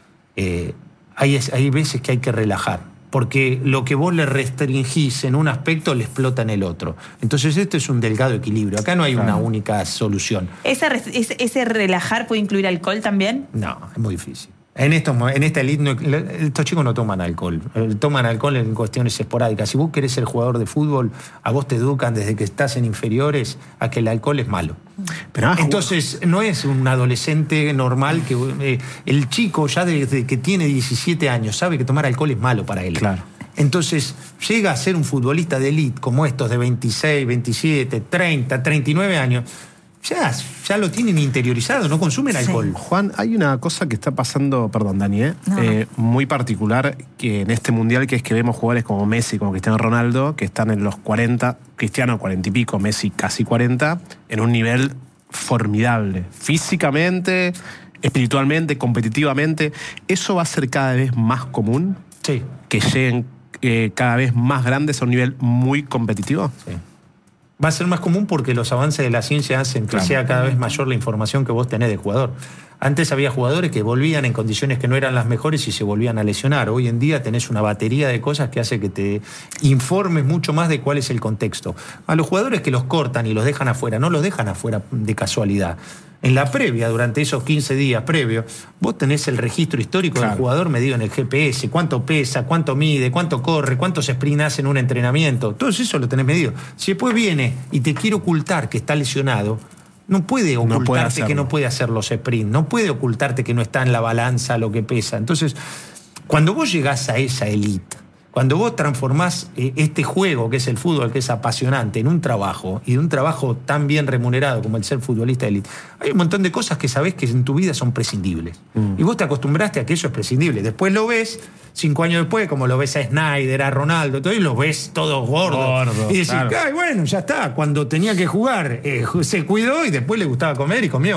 Eh, hay, hay veces que hay que relajar. Porque lo que vos le restringís en un aspecto le explota en el otro. Entonces esto es un delgado equilibrio. Acá no hay claro. una única solución. ¿Ese, ese, ¿Ese relajar puede incluir alcohol también? No, es muy difícil. En, estos, en esta elite, no, estos chicos no toman alcohol. Toman alcohol en cuestiones esporádicas. Si vos querés ser jugador de fútbol, a vos te educan desde que estás en inferiores a que el alcohol es malo. Pero, entonces, no es un adolescente normal que eh, el chico ya desde que tiene diecisiete años sabe que tomar alcohol es malo para él. Claro. Entonces, llega a ser un futbolista de elite como estos de veintiséis, veintisiete, treinta, treinta y nueve años. Ya, ya lo tienen interiorizado, no consumen alcohol. Sí. Juan, hay una cosa que está pasando, perdón, Dani, ¿eh? No. Eh, muy particular que en este mundial, que es que vemos jugadores como Messi, como Cristiano Ronaldo, que están en los cuarenta, Cristiano cuarenta y pico, Messi casi cuarenta, en un nivel formidable, físicamente, espiritualmente, competitivamente. ¿Eso va a ser cada vez más común? Sí. Que lleguen eh, cada vez más grandes a un nivel muy competitivo. Sí. Va a ser más común porque los avances de la ciencia hacen que claro. sea cada vez mayor la información que vos tenés de jugador. Antes había jugadores que volvían en condiciones que no eran las mejores y se volvían a lesionar. Hoy en día tenés una batería de cosas que hace que te informes mucho más de cuál es el contexto. A los jugadores que los cortan y los dejan afuera, no los dejan afuera de casualidad. En la previa, durante esos quince días previos, vos tenés el registro histórico claro. del jugador medido en el G P S, cuánto pesa, cuánto mide, cuánto corre, cuántos sprints hace en un entrenamiento. Todo eso lo tenés medido. Si después viene y te quiere ocultar que está lesionado, no puede ocultarte no puede que no puede hacer los sprints, no puede ocultarte que no está en la balanza lo que pesa. Entonces, cuando vos llegás a esa elite, cuando vos transformás eh, este juego que es el fútbol, que es apasionante, en un trabajo, y de un trabajo tan bien remunerado como el ser futbolista de élite, hay un montón de cosas que sabés que en tu vida son prescindibles. Mm. Y vos te acostumbraste a que eso es prescindible. Después lo ves, cinco años después, como lo ves a Snyder, a Ronaldo, todo, y lo ves todo gordo. gordo y decís, claro. ay, bueno, ya está. Cuando tenía que jugar, eh, se cuidó y después le gustaba comer y comió.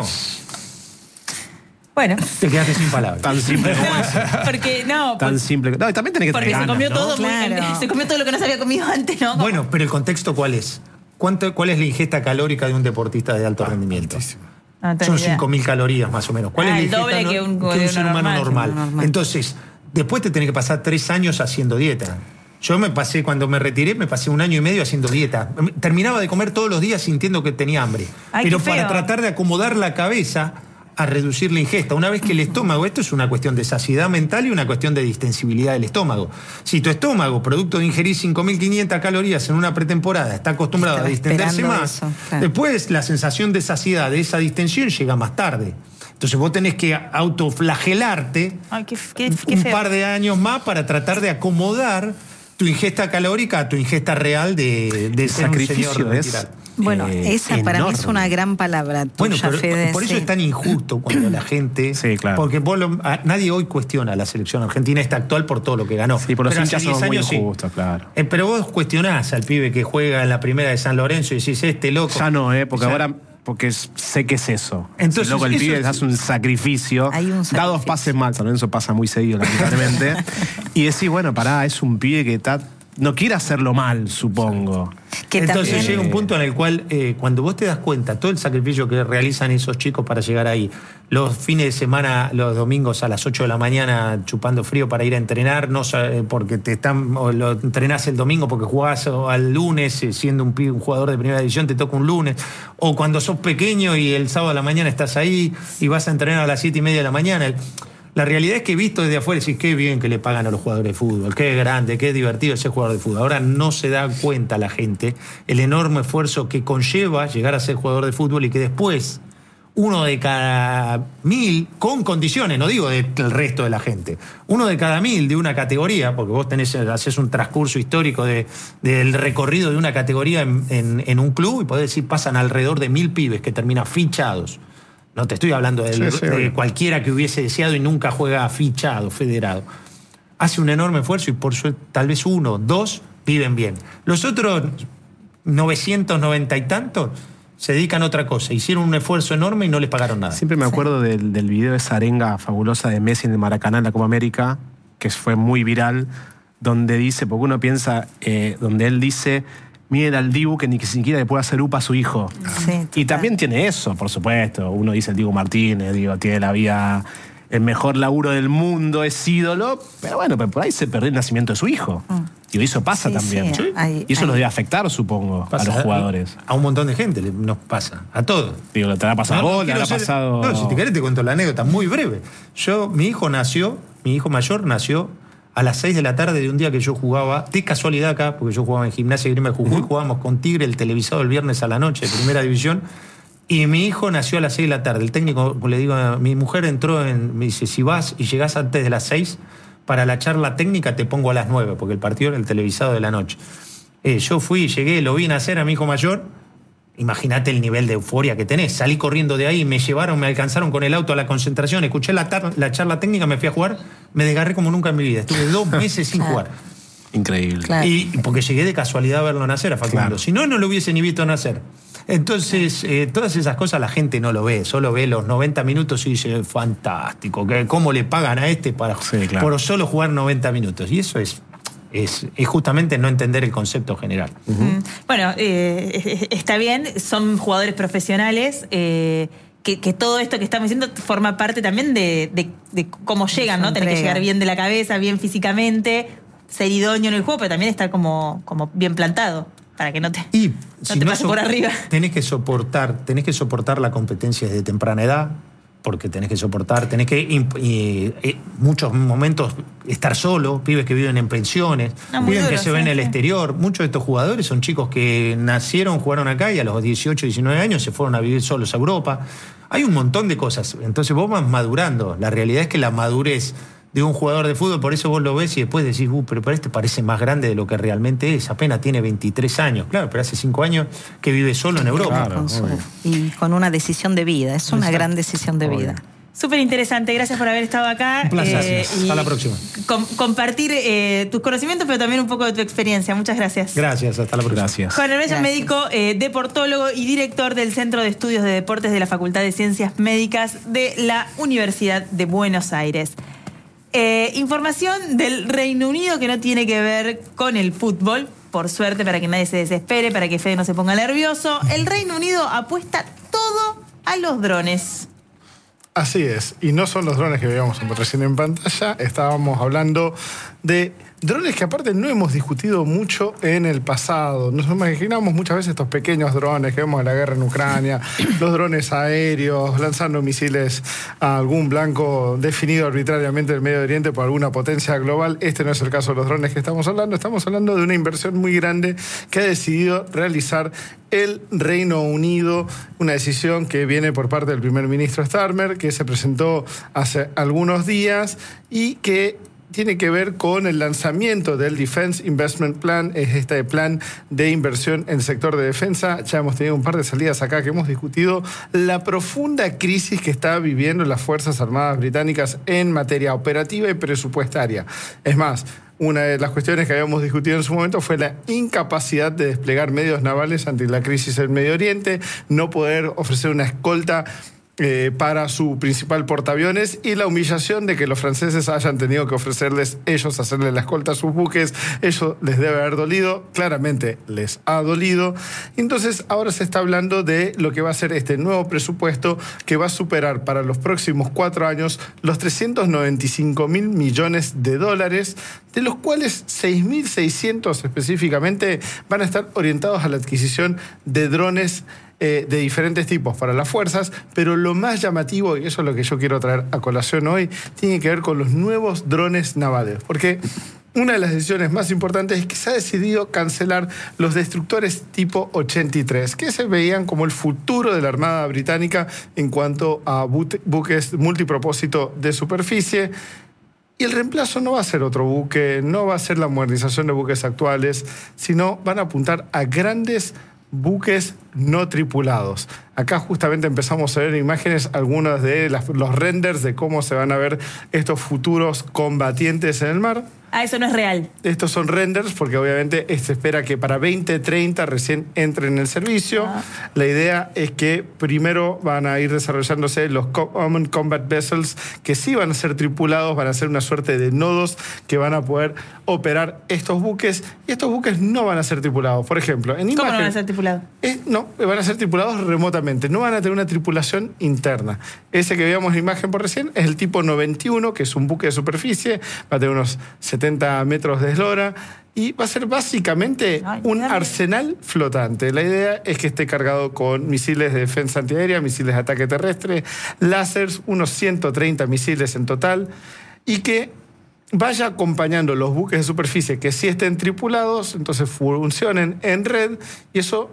Bueno. Te quedaste sin palabras. Tan simple como no, eso. Porque no. Tan por, simple. No, y también tenés que Porque tener se comió ganas, todo ¿no? muy, Claro. se comió todo lo que no se había comido antes, ¿no? Bueno, pero el contexto ¿cuál es? ¿Cuánto, ¿Cuál es la ingesta calórica de un deportista de alto ah, rendimiento? No, son cinco mil calorías más o menos. ¿Cuál ah, es la el doble ingesta que un, no, que un ser humano normal? normal? Entonces, después te tenés que pasar tres años haciendo dieta. Yo me pasé, cuando me retiré, me pasé un año y medio haciendo dieta. Terminaba de comer todos los días sintiendo que tenía hambre. Ay, pero qué feo. para tratar de acomodar la cabeza a reducir la ingesta. Una vez que el estómago, esto es una cuestión de saciedad mental y una cuestión de distensibilidad del estómago. Si tu estómago, producto de ingerir cinco mil quinientas calorías en una pretemporada, está acostumbrado Estaba a distenderse más, eso, claro. después la sensación de saciedad de esa distensión llega más tarde. Entonces vos tenés que autoflagelarte Ay, qué, qué, qué un feo. par de años más para tratar de acomodar tu ingesta calórica a tu ingesta real de, de ser sacrificio un señor es retirado. Bueno, Eh, esa para mí enorme. es una gran palabra tuya, Bueno, pero Fede, por eso sí. es tan injusto cuando la gente... Sí, claro. Porque vos lo- a- nadie hoy cuestiona a la selección argentina esta actual por todo lo que ganó. Sí, por los Pero hace hinchas son diez muy años, sí. injustos, claro. Eh, pero vos cuestionás al pibe que juega en la primera de San Lorenzo y decís, este loco... Ya no, ¿eh? Porque Ya- ahora... Porque sé que es eso. Entonces, Si loco, el eso pibe es- hace un sacrificio. Hay un Da sacrificio. dos pases mal. San Lorenzo pasa muy seguido, lamentablemente. Y decís, bueno, pará, es un pibe que está... No quiere hacerlo mal, supongo. Que Entonces también- llega un punto en el cual, eh, cuando vos te das cuenta, todo el sacrificio que realizan esos chicos para llegar ahí, los fines de semana, los domingos a las ocho de la mañana chupando frío para ir a entrenar, no sa- eh, porque te están, o lo entrenás el domingo porque jugás o al lunes, eh, siendo un, pi- un jugador de primera división, te toca un lunes, o cuando sos pequeño y el sábado a la mañana estás ahí y vas a entrenar a las siete y media de la mañana. El- La realidad es que visto desde afuera decís qué bien que le pagan a los jugadores de fútbol, qué grande, qué divertido ser jugador de fútbol. Ahora no se da cuenta la gente el enorme esfuerzo que conlleva llegar a ser jugador de fútbol y que después uno de cada mil, con condiciones, no digo del resto de la gente, uno de cada mil de una categoría, porque vos tenés, haces un transcurso histórico de, del recorrido de una categoría en, en, en un club y podés decir pasan alrededor de mil pibes que terminan fichados. No te estoy hablando de, sí, sí, de cualquiera que hubiese deseado y nunca juega fichado, federado. Hace un enorme esfuerzo y por suerte tal vez uno, dos viven bien. Los otros novecientos noventa y tantos se dedican a otra cosa. Hicieron un esfuerzo enorme y no les pagaron nada. Siempre me acuerdo sí. del, del video de esa arenga fabulosa de Messi en el Maracaná en la Copa América, que fue muy viral, donde dice, porque uno piensa, eh, donde él dice... Miren al Dibu que ni siquiera le puede hacer upa a su hijo. Sí, y también tiene eso, por supuesto. Uno dice el Dibu Martínez, digo, tiene la vida, el mejor laburo del mundo, es ídolo. Pero bueno, pero por ahí se perdió el nacimiento de su hijo. Mm. Y eso pasa sí, también. Sí, hay, y eso hay. los debe afectar, supongo, pasa, a los jugadores. A un montón de gente nos pasa, a todos. Digo, te ha pasado no, no, vos, le ha ser, pasado... No, si te querés te cuento la anécdota, muy breve. Yo, mi hijo nació, mi hijo mayor nació a las seis de la tarde de un día que yo jugaba, de casualidad acá, porque yo jugaba en Gimnasia y Grima de Jujuy, uh-huh. jugábamos con Tigre el televisado el viernes a la noche, de primera división, y mi hijo nació a las seis de la tarde. El técnico, le digo, mi mujer entró en, me dice, si vas y llegás antes de las seis, para la charla técnica te pongo a las nueve, porque el partido era el televisado de la noche. Eh, yo fui, llegué, lo vi nacer a mi hijo mayor. Imagínate el nivel de euforia que tenés. Salí corriendo de ahí, me llevaron, me alcanzaron con el auto a la concentración, escuché la, tar- la charla técnica, me fui a jugar, me desgarré como nunca en mi vida. Estuve dos meses sin claro. jugar. Increíble. Claro. Y porque llegué de casualidad a verlo nacer a Facundo. Claro. Si no, no lo hubiese ni visto nacer. Entonces, eh, todas esas cosas la gente no lo ve, solo ve los noventa minutos y dice, fantástico, ¿cómo le pagan a este para, sí, claro. por solo jugar noventa minutos? Y eso es... Es, es justamente no entender el concepto general. Uh-huh. Bueno, eh, está bien, son jugadores profesionales, eh, que, que todo esto que estamos diciendo forma parte también de, de, de cómo llegan, ¿no? Tener que llegar bien de la cabeza, bien físicamente, ser idóneo en el juego, pero también estar como, como bien plantado, para que no te, y, no si te no pase so, por arriba. Tenés que soportar, tenés que soportar la competencia desde temprana edad, porque tenés que soportar, tenés que y, y, y, muchos momentos estar solo, pibes que viven en pensiones, no, pibes duro, que se sí, ven en el sí. exterior. Muchos de estos jugadores son chicos que nacieron, jugaron acá y a los dieciocho, diecinueve años se fueron a vivir solos a Europa. Hay un montón de cosas. Entonces vos vas madurando. La realidad es que la madurez de un jugador de fútbol, por eso vos lo ves y después decís, uh, pero para este parece más grande de lo que realmente es. Apenas tiene veintitrés años. Claro, pero hace cinco años que vive solo en Europa. Claro, con su, y con una decisión de vida. Es una Exacto. gran decisión de vida. Súper interesante, gracias por haber estado acá. Un placer. Eh, Hasta la próxima. Com- compartir eh, tus conocimientos, pero también un poco de tu experiencia. Muchas gracias. Gracias, hasta la próxima. Gracias. Juan Hermella, Gracias. médico, eh, deportólogo y director del Centro de Estudios de Deportes de la Facultad de Ciencias Médicas de la Universidad de Buenos Aires. Eh, información del Reino Unido que no tiene que ver con el fútbol, por suerte, para que nadie se desespere, para que Fede no se ponga nervioso. El Reino Unido apuesta todo a los drones. Así es, y no son los drones que veíamos recién en pantalla, estábamos hablando de drones que aparte no hemos discutido mucho en el pasado. Nos imaginamos muchas veces estos pequeños drones que vemos en la guerra en Ucrania, los drones aéreos, lanzando misiles a algún blanco definido arbitrariamente del Medio Oriente por alguna potencia global. Este no es el caso de los drones que estamos hablando, estamos hablando de una inversión muy grande que ha decidido realizar el Reino Unido, una decisión que viene por parte del primer ministro Starmer, que se presentó hace algunos días y que tiene que ver con el lanzamiento del Defense Investment Plan, es este plan de inversión en el sector de defensa. Ya hemos tenido un par de salidas acá que hemos discutido la profunda crisis que está viviendo las Fuerzas Armadas británicas en materia operativa y presupuestaria. Es más, una de las cuestiones que habíamos discutido en su momento fue la incapacidad de desplegar medios navales ante la crisis en Medio Oriente, no poder ofrecer una escolta Eh, para su principal portaaviones y la humillación de que los franceses hayan tenido que ofrecerles ellos hacerle la escolta a sus buques. Eso les debe haber dolido, claramente les ha dolido. Entonces ahora se está hablando de lo que va a ser este nuevo presupuesto que va a superar para los próximos cuatro años los trescientos noventa y cinco mil millones de dólares, de los cuales seis mil seiscientos específicamente van a estar orientados a la adquisición de drones eh, de diferentes tipos para las fuerzas, pero lo más llamativo, y eso es lo que yo quiero traer a colación hoy, tiene que ver con los nuevos drones navales, porque una de las decisiones más importantes es que se ha decidido cancelar los destructores tipo ochenta y tres, que se veían como el futuro de la Armada Británica en cuanto a buques multipropósito de superficie. Y el reemplazo no va a ser otro buque, no va a ser la modernización de buques actuales, sino van a apuntar a grandes buques no tripulados. Acá justamente empezamos a ver imágenes, algunas de las, los renders de cómo se van a ver estos futuros combatientes en el mar. Ah, eso no es real. Estos son renders porque obviamente se espera que para veinte treinta recién entren en el servicio. Ah. La idea es que primero van a ir desarrollándose los Common Combat Vessels, que sí van a ser tripulados, van a ser una suerte de nodos que van a poder operar estos buques, y estos buques no van a ser tripulados. Por ejemplo, en imagen, ¿cómo no van a ser tripulados? Eh, no, van a ser tripulados remotamente, no van a tener una tripulación interna. Ese que veíamos en imagen por recién es el tipo noventa y uno, que es un buque de superficie, va a tener unos setenta metros de eslora y va a ser básicamente Ay, un dale. arsenal flotante. La idea es que esté cargado con misiles de defensa antiaérea, misiles de ataque terrestre, láseres, unos ciento treinta misiles en total, y que vaya acompañando los buques de superficie que sí estén tripulados, entonces funcionen en red, y eso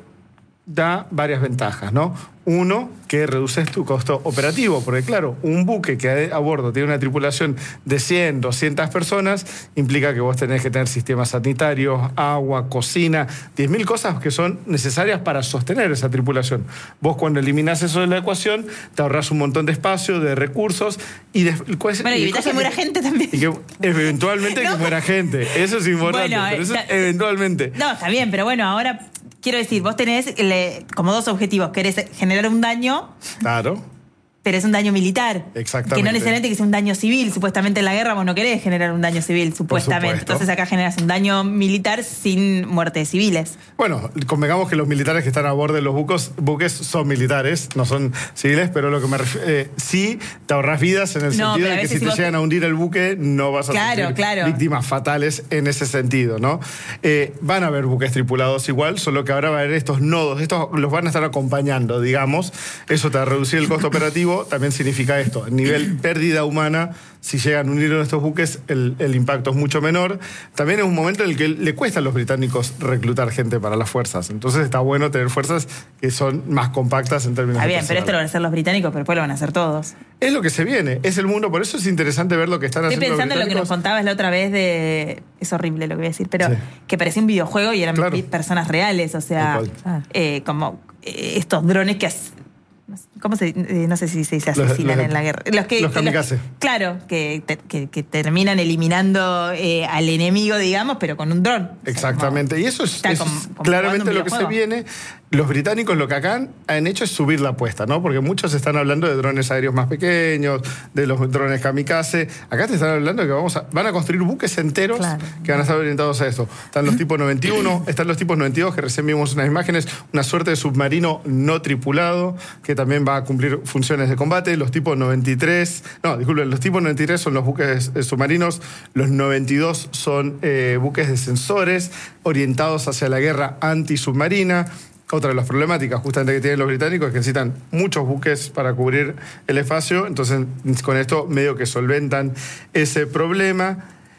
da varias ventajas, ¿no? Uno, que reduces tu costo operativo, porque claro, un buque que a bordo tiene una tripulación de cien, doscientas personas, implica que vos tenés que tener sistemas sanitarios, agua, cocina, diez mil cosas que son necesarias para sostener esa tripulación. Vos cuando eliminás eso de la ecuación, te ahorrás un montón de espacio, de recursos, y de, bueno, y evitas que muera gente también. Y que eventualmente no. que muera gente. Eso es importante, bueno, pero eso está, es eventualmente. No, está bien, pero bueno, ahora quiero decir, vos tenés le, como dos objetivos. Querés generar un daño. Claro. Pero es un daño militar. Exactamente. Que no necesariamente que sea un daño civil. Supuestamente en la guerra vos no querés generar un daño civil, supuestamente. Entonces acá generas un daño militar sin muertes civiles. Bueno, convengamos que los militares que están a bordo de los buques, buques son militares, no son civiles, pero lo que me refiero, eh, sí te ahorras vidas en el no, sentido de que si, si te llegan te... a hundir el buque no vas a claro, sufrir claro. víctimas fatales en ese sentido, ¿no? Eh, van a haber buques tripulados igual, solo que ahora va a haber estos nodos, estos los van a estar acompañando, digamos. Eso te va a reducir el costo operativo. También significa esto, a nivel pérdida humana, si llegan a unir en estos buques, el, el impacto es mucho menor. También es un momento en el que le cuesta a los británicos reclutar gente para las fuerzas. Entonces está bueno tener fuerzas que son más compactas en términos de... Está bien, bien, pero esto lo van a hacer los británicos, pero después lo van a hacer todos. Es lo que se viene, es el mundo, por eso es interesante ver lo que están Estoy haciendo los británicos. Estoy pensando en lo que nos contabas la otra vez de... Es horrible lo que voy a decir, pero sí. que parecía un videojuego y eran claro. personas reales, o sea, ah. eh, como eh, estos drones que... ¿Cómo se eh, no sé si se dice asesinan los, los, en la guerra? Los que, los kamikaze. Los, claro, que, que, que terminan eliminando eh, al enemigo, digamos, pero con un dron. Exactamente. O sea, y eso es, eso como, como claramente lo que se viene. Los británicos lo que acá han hecho es subir la apuesta, ¿no? Porque muchos están hablando de drones aéreos más pequeños, de los drones kamikaze. Acá te están hablando de que vamos a, van a construir buques enteros claro. que van a estar orientados a esto. Están los tipos noventa y uno, están los tipos noventa y dos, que recién vimos unas imágenes, una suerte de submarino no tripulado, que también va a cumplir funciones de combate. Los tipos noventa y tres, no, disculpen, los tipos noventa y tres son los buques eh, submarinos, los noventa y dos son eh, buques de sensores orientados hacia la guerra antisubmarina. Otra de las problemáticas justamente que tienen los británicos es que necesitan muchos buques para cubrir el espacio, entonces con esto medio que solventan ese problema.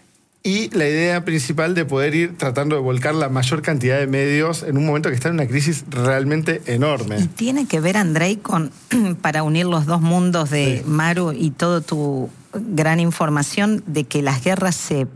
Y la idea principal de poder ir tratando de volcar la mayor cantidad de medios en un momento que está en una crisis realmente enorme. Y tiene que ver, Andrei, con, para unir los dos mundos de sí. Maru y toda tu gran información, de que las guerras se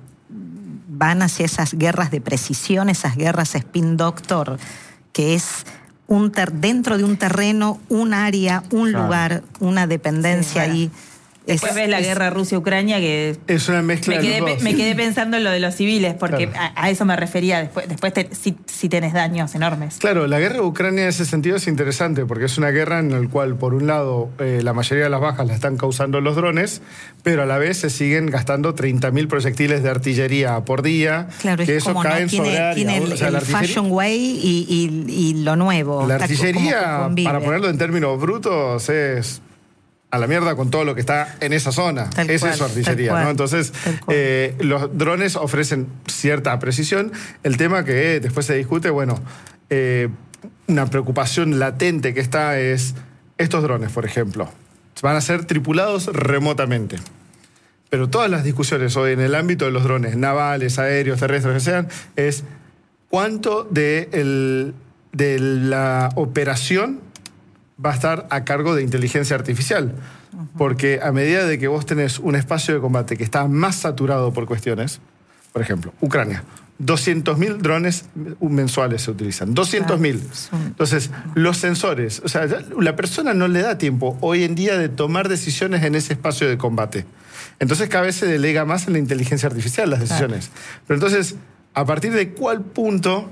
van hacia esas guerras de precisión, esas guerras spin doctor, que es un ter, dentro de un terreno, un área, un claro. lugar, una dependencia sí, ahí. Después ves la es, guerra Rusia-Ucrania, que es una mezcla me quedé, de los dos. Me quedé pensando en lo de los civiles, porque claro. a, a eso me refería. Después, después te, sí, sí tenés daños enormes. Claro, la guerra de Ucrania en ese sentido es interesante, porque es una guerra en la cual, por un lado, eh, la mayoría de las bajas la están causando los drones, pero a la vez se siguen gastando treinta mil proyectiles de artillería por día, claro, que es eso como cae no, tiene, sobre área. Tiene el, o sea, el fashion way y, y, y lo nuevo. La artillería, para ponerlo en términos brutos, es... a la mierda con todo lo que está en esa zona. Tal Esa cual, es su artillería, ¿no? Entonces, eh, los drones ofrecen cierta precisión. El tema que después se discute, bueno, eh, una preocupación latente que está es estos drones, por ejemplo. Van a ser tripulados remotamente. Pero todas las discusiones hoy en el ámbito de los drones, navales, aéreos, terrestres, que sean, es cuánto de, el, de la operación va a estar a cargo de inteligencia artificial. Porque a medida de que vos tenés un espacio de combate que está más saturado por cuestiones, por ejemplo, Ucrania, doscientos mil drones mensuales se utilizan, doscientos mil. Entonces, los sensores, o sea, la persona no le da tiempo hoy en día de tomar decisiones en ese espacio de combate. Entonces, cada vez se delega más en la inteligencia artificial las decisiones. Pero entonces, ¿a partir de cuál punto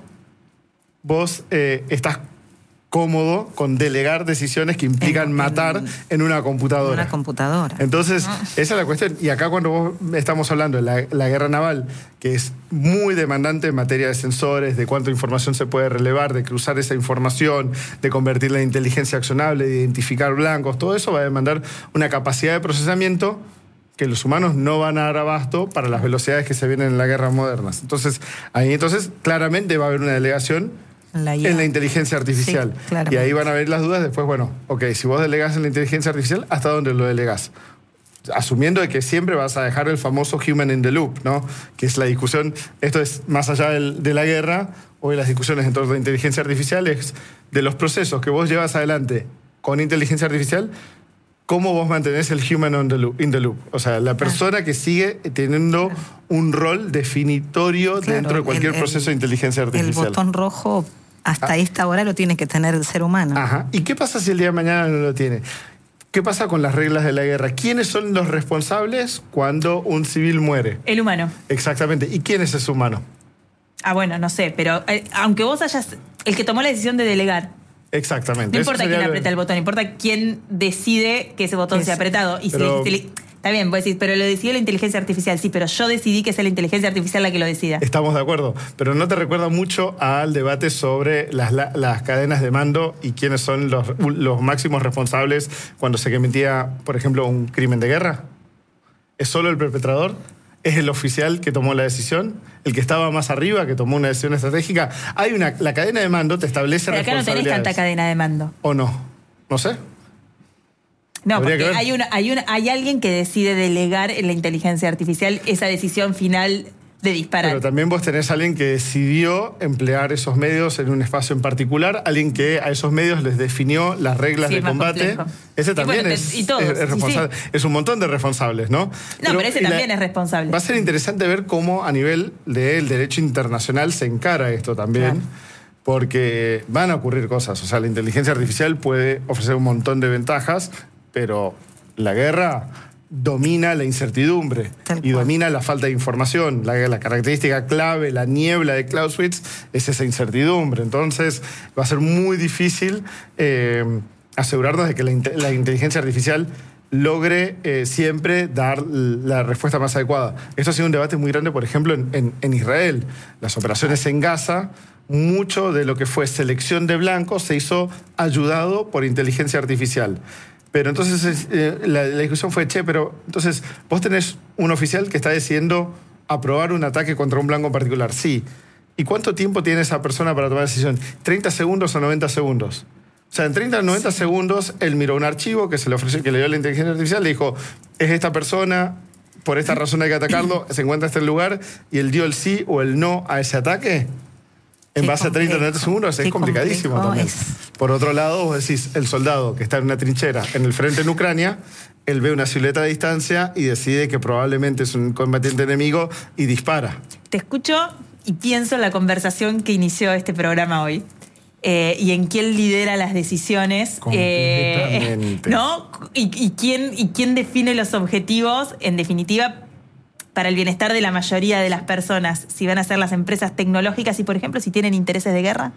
vos eh, estás cómodo con delegar decisiones que implican en, matar en, en una computadora? Una computadora. Entonces, ah. esa es la cuestión. Y acá cuando vos estamos hablando de la, la guerra naval, que es muy demandante en materia de sensores, de cuánta información se puede relevar, de cruzar esa información, de convertirla en inteligencia accionable, de identificar blancos, todo eso va a demandar una capacidad de procesamiento que los humanos no van a dar abasto para las velocidades que se vienen en las guerras modernas. Entonces, ahí entonces claramente va a haber una delegación La en la inteligencia artificial. Sí, y ahí van a haber las dudas después, bueno, ok, si vos delegás en la inteligencia artificial, ¿hasta dónde lo delegás? Asumiendo de que siempre vas a dejar el famoso human in the loop, ¿no? Que es la discusión, esto es más allá del, de la guerra, hoy las discusiones en torno a la inteligencia artificial es de los procesos que vos llevas adelante con inteligencia artificial, ¿cómo vos mantenés el human on the loop, in the loop? O sea, la persona que sigue teniendo un rol definitorio claro, dentro de cualquier el, proceso de inteligencia artificial. El botón rojo hasta ah. esta hora lo tiene que tener el ser humano. Ajá. ¿Y qué pasa si el día de mañana no lo tiene? ¿Qué pasa con las reglas de la guerra? ¿Quiénes son los responsables cuando un civil muere? El humano. Exactamente. ¿Y quién es ese humano? Ah, bueno, no sé, pero eh, aunque vos hayas... El que tomó la decisión de delegar. Exactamente. No importa quién lo... aprieta el botón, importa quién decide que ese botón es... sea apretado. Y pero... si... Está bien, vos decís, pero lo decidió la inteligencia artificial. Sí, pero yo decidí que sea la inteligencia artificial la que lo decida. Estamos de acuerdo, pero ¿no te recuerda mucho al debate sobre las, las cadenas de mando y quiénes son los, los máximos responsables cuando se cometía, por ejemplo, un crimen de guerra? ¿Es solo el perpetrador? ¿Es el oficial que tomó la decisión? ¿El que estaba más arriba, que tomó una decisión estratégica? Hay una, la cadena de mando te establece pero acá responsabilidades. no tenés tanta cadena de mando. ¿O no? No sé. No, porque hay, una, hay, una, hay alguien que decide delegar en la inteligencia artificial esa decisión final de disparar. Pero también vos tenés a alguien que decidió emplear esos medios en un espacio en particular, alguien que a esos medios les definió las reglas sí, de combate. Complejo. Ese también bueno, es, y todos, es, es responsable. Sí, sí. Es un montón de responsables, ¿no? No, pero, pero ese también la, es responsable. Va a ser interesante ver cómo a nivel del derecho internacional se encara esto también. Claro. Porque van a ocurrir cosas. O sea, la inteligencia artificial puede ofrecer un montón de ventajas, pero la guerra domina la incertidumbre y domina la falta de información. La, la característica clave, la niebla de Clausewitz, es esa incertidumbre. Entonces va a ser muy difícil eh, asegurarnos de que la, la inteligencia artificial logre eh, siempre dar la respuesta más adecuada. Esto ha sido un debate muy grande, por ejemplo, en, en, en Israel. Las operaciones en Gaza, mucho de lo que fue selección de blancos se hizo ayudado por inteligencia artificial. Pero entonces eh, la, la discusión fue, che, pero entonces vos tenés un oficial que está decidiendo aprobar un ataque contra un blanco en particular. Sí. ¿Y cuánto tiempo tiene esa persona para tomar la decisión? ¿treinta segundos o noventa segundos? O sea, en treinta o noventa sí. segundos, él miró un archivo que se le ofreció, que le dio la inteligencia artificial, le dijo, es esta persona, por esta razón hay que atacarlo, se encuentra en este lugar, y él dio el sí o el no a ese ataque. En Qué base complejo. a treinta o noventa segundos es complicadísimo también. Es. Por otro lado, vos decís, el soldado que está en una trinchera en el frente en Ucrania, él ve una silueta a distancia y decide que probablemente es un combatiente enemigo y dispara. Te escucho y pienso en la conversación que inició este programa hoy. Eh, y en quién lidera las decisiones. Eh, ¿no? Y, y, quién, y quién define los objetivos, en definitiva, para el bienestar de la mayoría de las personas, si van a ser las empresas tecnológicas y, por ejemplo, si tienen intereses de guerra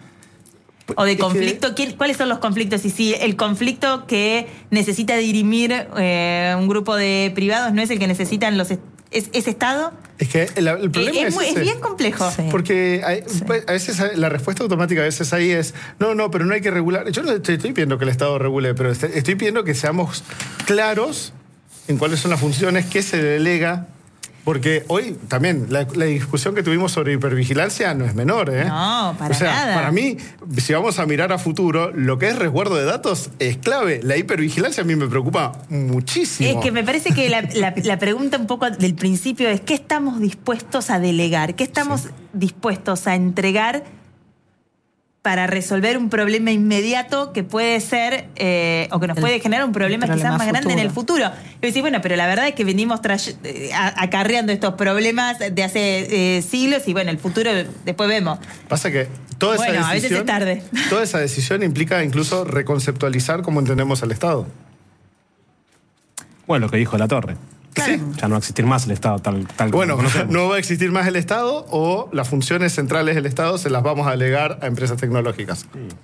o de conflicto. ¿Quién, ¿Cuáles son los conflictos? Y si el conflicto que necesita dirimir eh, un grupo de privados no es el que necesitan los... ¿Es, es Estado? Es que el, el problema es, es, muy, es bien complejo. Sí. Porque hay, sí. a veces la respuesta automática a veces ahí es, no, no, pero no hay que regular. Yo no estoy, estoy pidiendo que el Estado regule, pero estoy pidiendo que seamos claros en cuáles son las funciones, qué se delega. Porque hoy también la, la discusión que tuvimos sobre hipervigilancia no es menor, ¿eh? No, para o sea, nada. Para mí, si vamos a mirar a futuro, lo que es resguardo de datos es clave. La hipervigilancia a mí me preocupa muchísimo. Es que me parece que la, la- la pregunta un poco del principio es ¿qué estamos dispuestos a delegar? ¿Qué estamos dispuestos a entregar para resolver un problema inmediato que puede ser, eh, o que nos El- puede generar un problema, el problema quizás más grande en el futuro. futuro? Y decir, bueno, pero la verdad es que venimos tray- eh, a- acarreando estos problemas de hace eh, siglos y bueno, el futuro después vemos. Pasa que toda esa Bueno, a veces decisión, es tarde. toda esa decisión implica incluso reconceptualizar cómo entendemos al Estado. Bueno, lo que dijo La Torre. Claro. Sí. Ya no va a existir más el Estado tal, tal como Bueno, lo conocemos. no va a existir más el Estado o las funciones centrales del Estado se las vamos a delegar a empresas tecnológicas.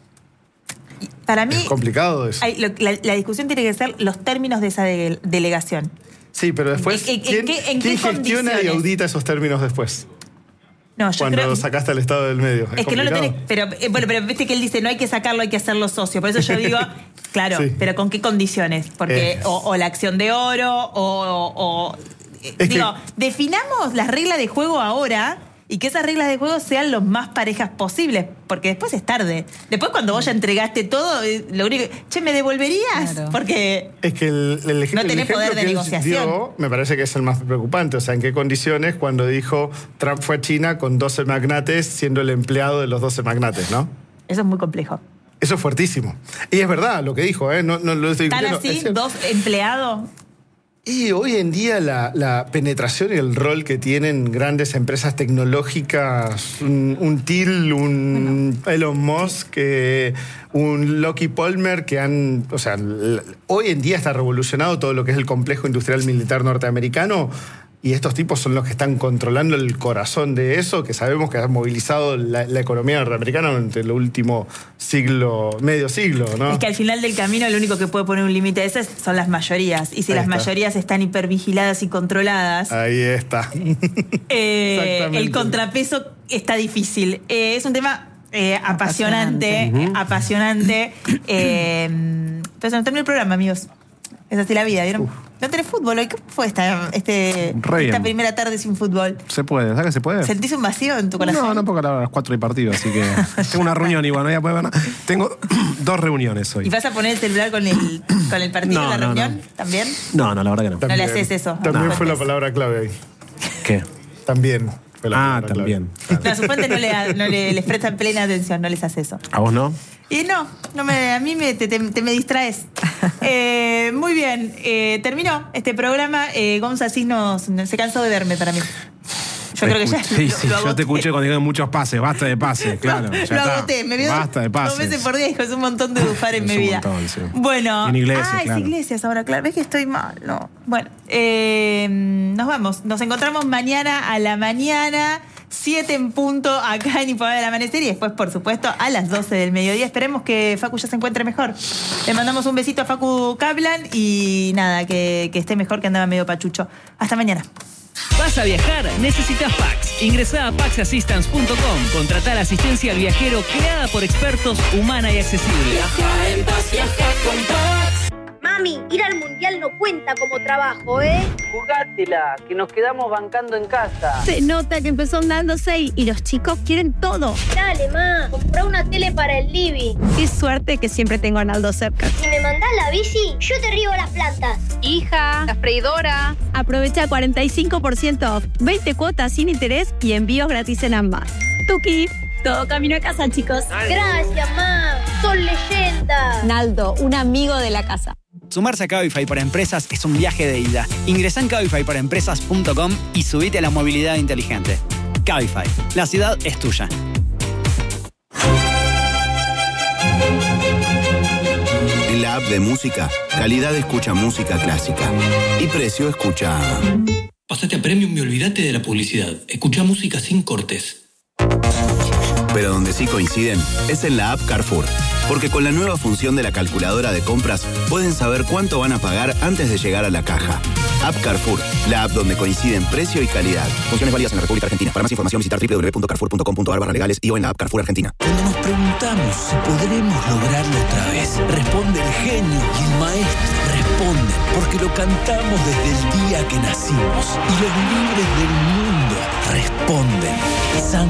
Para mí, Es complicado eso. hay- lo- la, la discusión tiene que ser los términos de esa de- delegación. Sí, pero después, ¿En- en- en ¿quién, qué- en quién qué gestiona y condiciones? audita esos términos después? No, yo Cuando creo sacaste al Estado del medio. Es que no lo complicado. tenés. Pero, eh, bueno, pero viste que él dice, no hay que sacarlo, hay que hacerlo socio. Por eso yo digo, claro, Sí. pero ¿con qué condiciones? Porque Eh. o, o la acción de oro, o. o- eh, Es digo, que- definamos las reglas de juego ahora y que esas reglas de juego sean lo más parejas posibles, porque después es tarde. Después, cuando vos ya entregaste todo, eh, lo único. Che, ¿me devolverías? Claro. Porque. Es que el, el, ej- No el tenés ejemplo poder de que él negociación. dio, me parece que es el más preocupante. O sea, ¿en qué condiciones cuando dijo Trump fue a China con doce magnates siendo el empleado de los doce magnates, ¿no? Eso es muy complejo. Eso es fuertísimo. Y es verdad lo que dijo, ¿eh? No, no lo estoy ¿Tan discutiendo, así? es cierto. ¿Dos empleados? Y hoy en día la, la penetración y el rol que tienen grandes empresas tecnológicas, un, un Thiel, un Elon Musk, eh, un Lockheed Palmer, que han, o sea, l- hoy en día está revolucionado todo lo que es el complejo industrial militar norteamericano. Y estos tipos son los que están controlando el corazón de eso, que sabemos que han movilizado la, la economía norteamericana durante el último siglo, medio siglo, ¿no? Es que al final del camino lo único que puede poner un límite a eso es- son las mayorías. Y si Ahí las está. mayorías están hipervigiladas y controladas, Ahí está. eh, Exactamente. el contrapeso está difícil. Eh, es un tema eh, apasionante, apasionante. eh, pero se nos terminó el programa, amigos. Es así la vida, ¿vieron? No tenés fútbol hoy. ¿Cómo fue esta, este, Re esta bien. primera tarde sin fútbol? ¿Se puede? ¿Sabes que se puede? ¿Sentís un vacío en tu corazón? No, no, porque a las cuatro hay partido, así que tengo una reunión igual, no voy a poder ver nada. Tengo dos reuniones hoy. ¿Y vas a poner el celular con el, con el partido No, en la no, reunión? no. ¿También? No, no, la verdad que no. No le haces eso. También No. fue la palabra clave ahí. ¿Qué? También fue la Ah, palabra también. No, a su fuente no, le, no le- les prestan plena atención, no les haces eso. ¿A vos no? Y no, no me, a mí me, te, te- te me distraes. Eh, muy bien, eh, terminó este programa. Eh, Gonza sí nos, se cansó de verme para mí. Yo creo que ya Sí, lo- sí, lo yo agoté. te escuché cuando dijeron muchos pases, basta de pases, claro. ya Lo está. agoté, me vio Basta de pases. dos veces por día, hijo, es un montón de bufar en Es mi un vida. montón, sí. Bueno, En Iglesias, ah, claro. es Iglesias ahora, claro. Ves que estoy mal, no. Bueno, eh, nos vamos. Nos encontramos mañana a la mañana, siete en punto, acá en Infobay del Amanecer y después, por supuesto, a las doce del mediodía. Esperemos que Facu ya se encuentre mejor. Le mandamos un besito a Facu Kaplan y nada, que, que esté mejor, que andaba medio pachucho. Hasta mañana. ¿Vas a viajar? Necesitas Pax. Ingresá a pax assistance punto com. Contratá la asistencia al viajero creada por expertos, humana y accesible. Mami, ir al mundial no cuenta como trabajo, ¿eh? Jugátela, que nos quedamos bancando en casa. Se nota que empezó andando seis y los chicos quieren todo. Dale, ma, comprá una tele para el living. Qué suerte que siempre tengo a Arnaldo cerca. Si me mandás la bici, yo te riego las plantas. Hija, la freidora. Aprovecha cuarenta y cinco por ciento off, veinte cuotas sin interés y envíos gratis en ambas. Tuki, todo camino a casa, chicos. Gracias, ma. Son leyendas. Naldo, un amigo de la casa. Sumarse a Cabify para Empresas es un viaje de ida. Ingresá en cabify para empresas punto com y subite a la movilidad inteligente. Cabify, la ciudad es tuya. En la app de música, calidad escucha música clásica. Y precio escucha... Pásate a Premium y olvídate de la publicidad. Escucha música sin cortes. Pero donde sí coinciden es en la app Carrefour. Porque con la nueva función de la calculadora de compras, pueden saber cuánto van a pagar antes de llegar a la caja. App Carrefour, la app donde coinciden precio y calidad. Funciones válidas en la República Argentina. Para más información, visitar doble u doble u doble u punto carrefour punto com punto a r barra legales y o en la app Carrefour Argentina. Cuando nos preguntamos si podremos lograrlo otra vez, responde el genio y el maestro. Responden porque lo cantamos desde el día que nacimos. Y los libres del mundo responden. San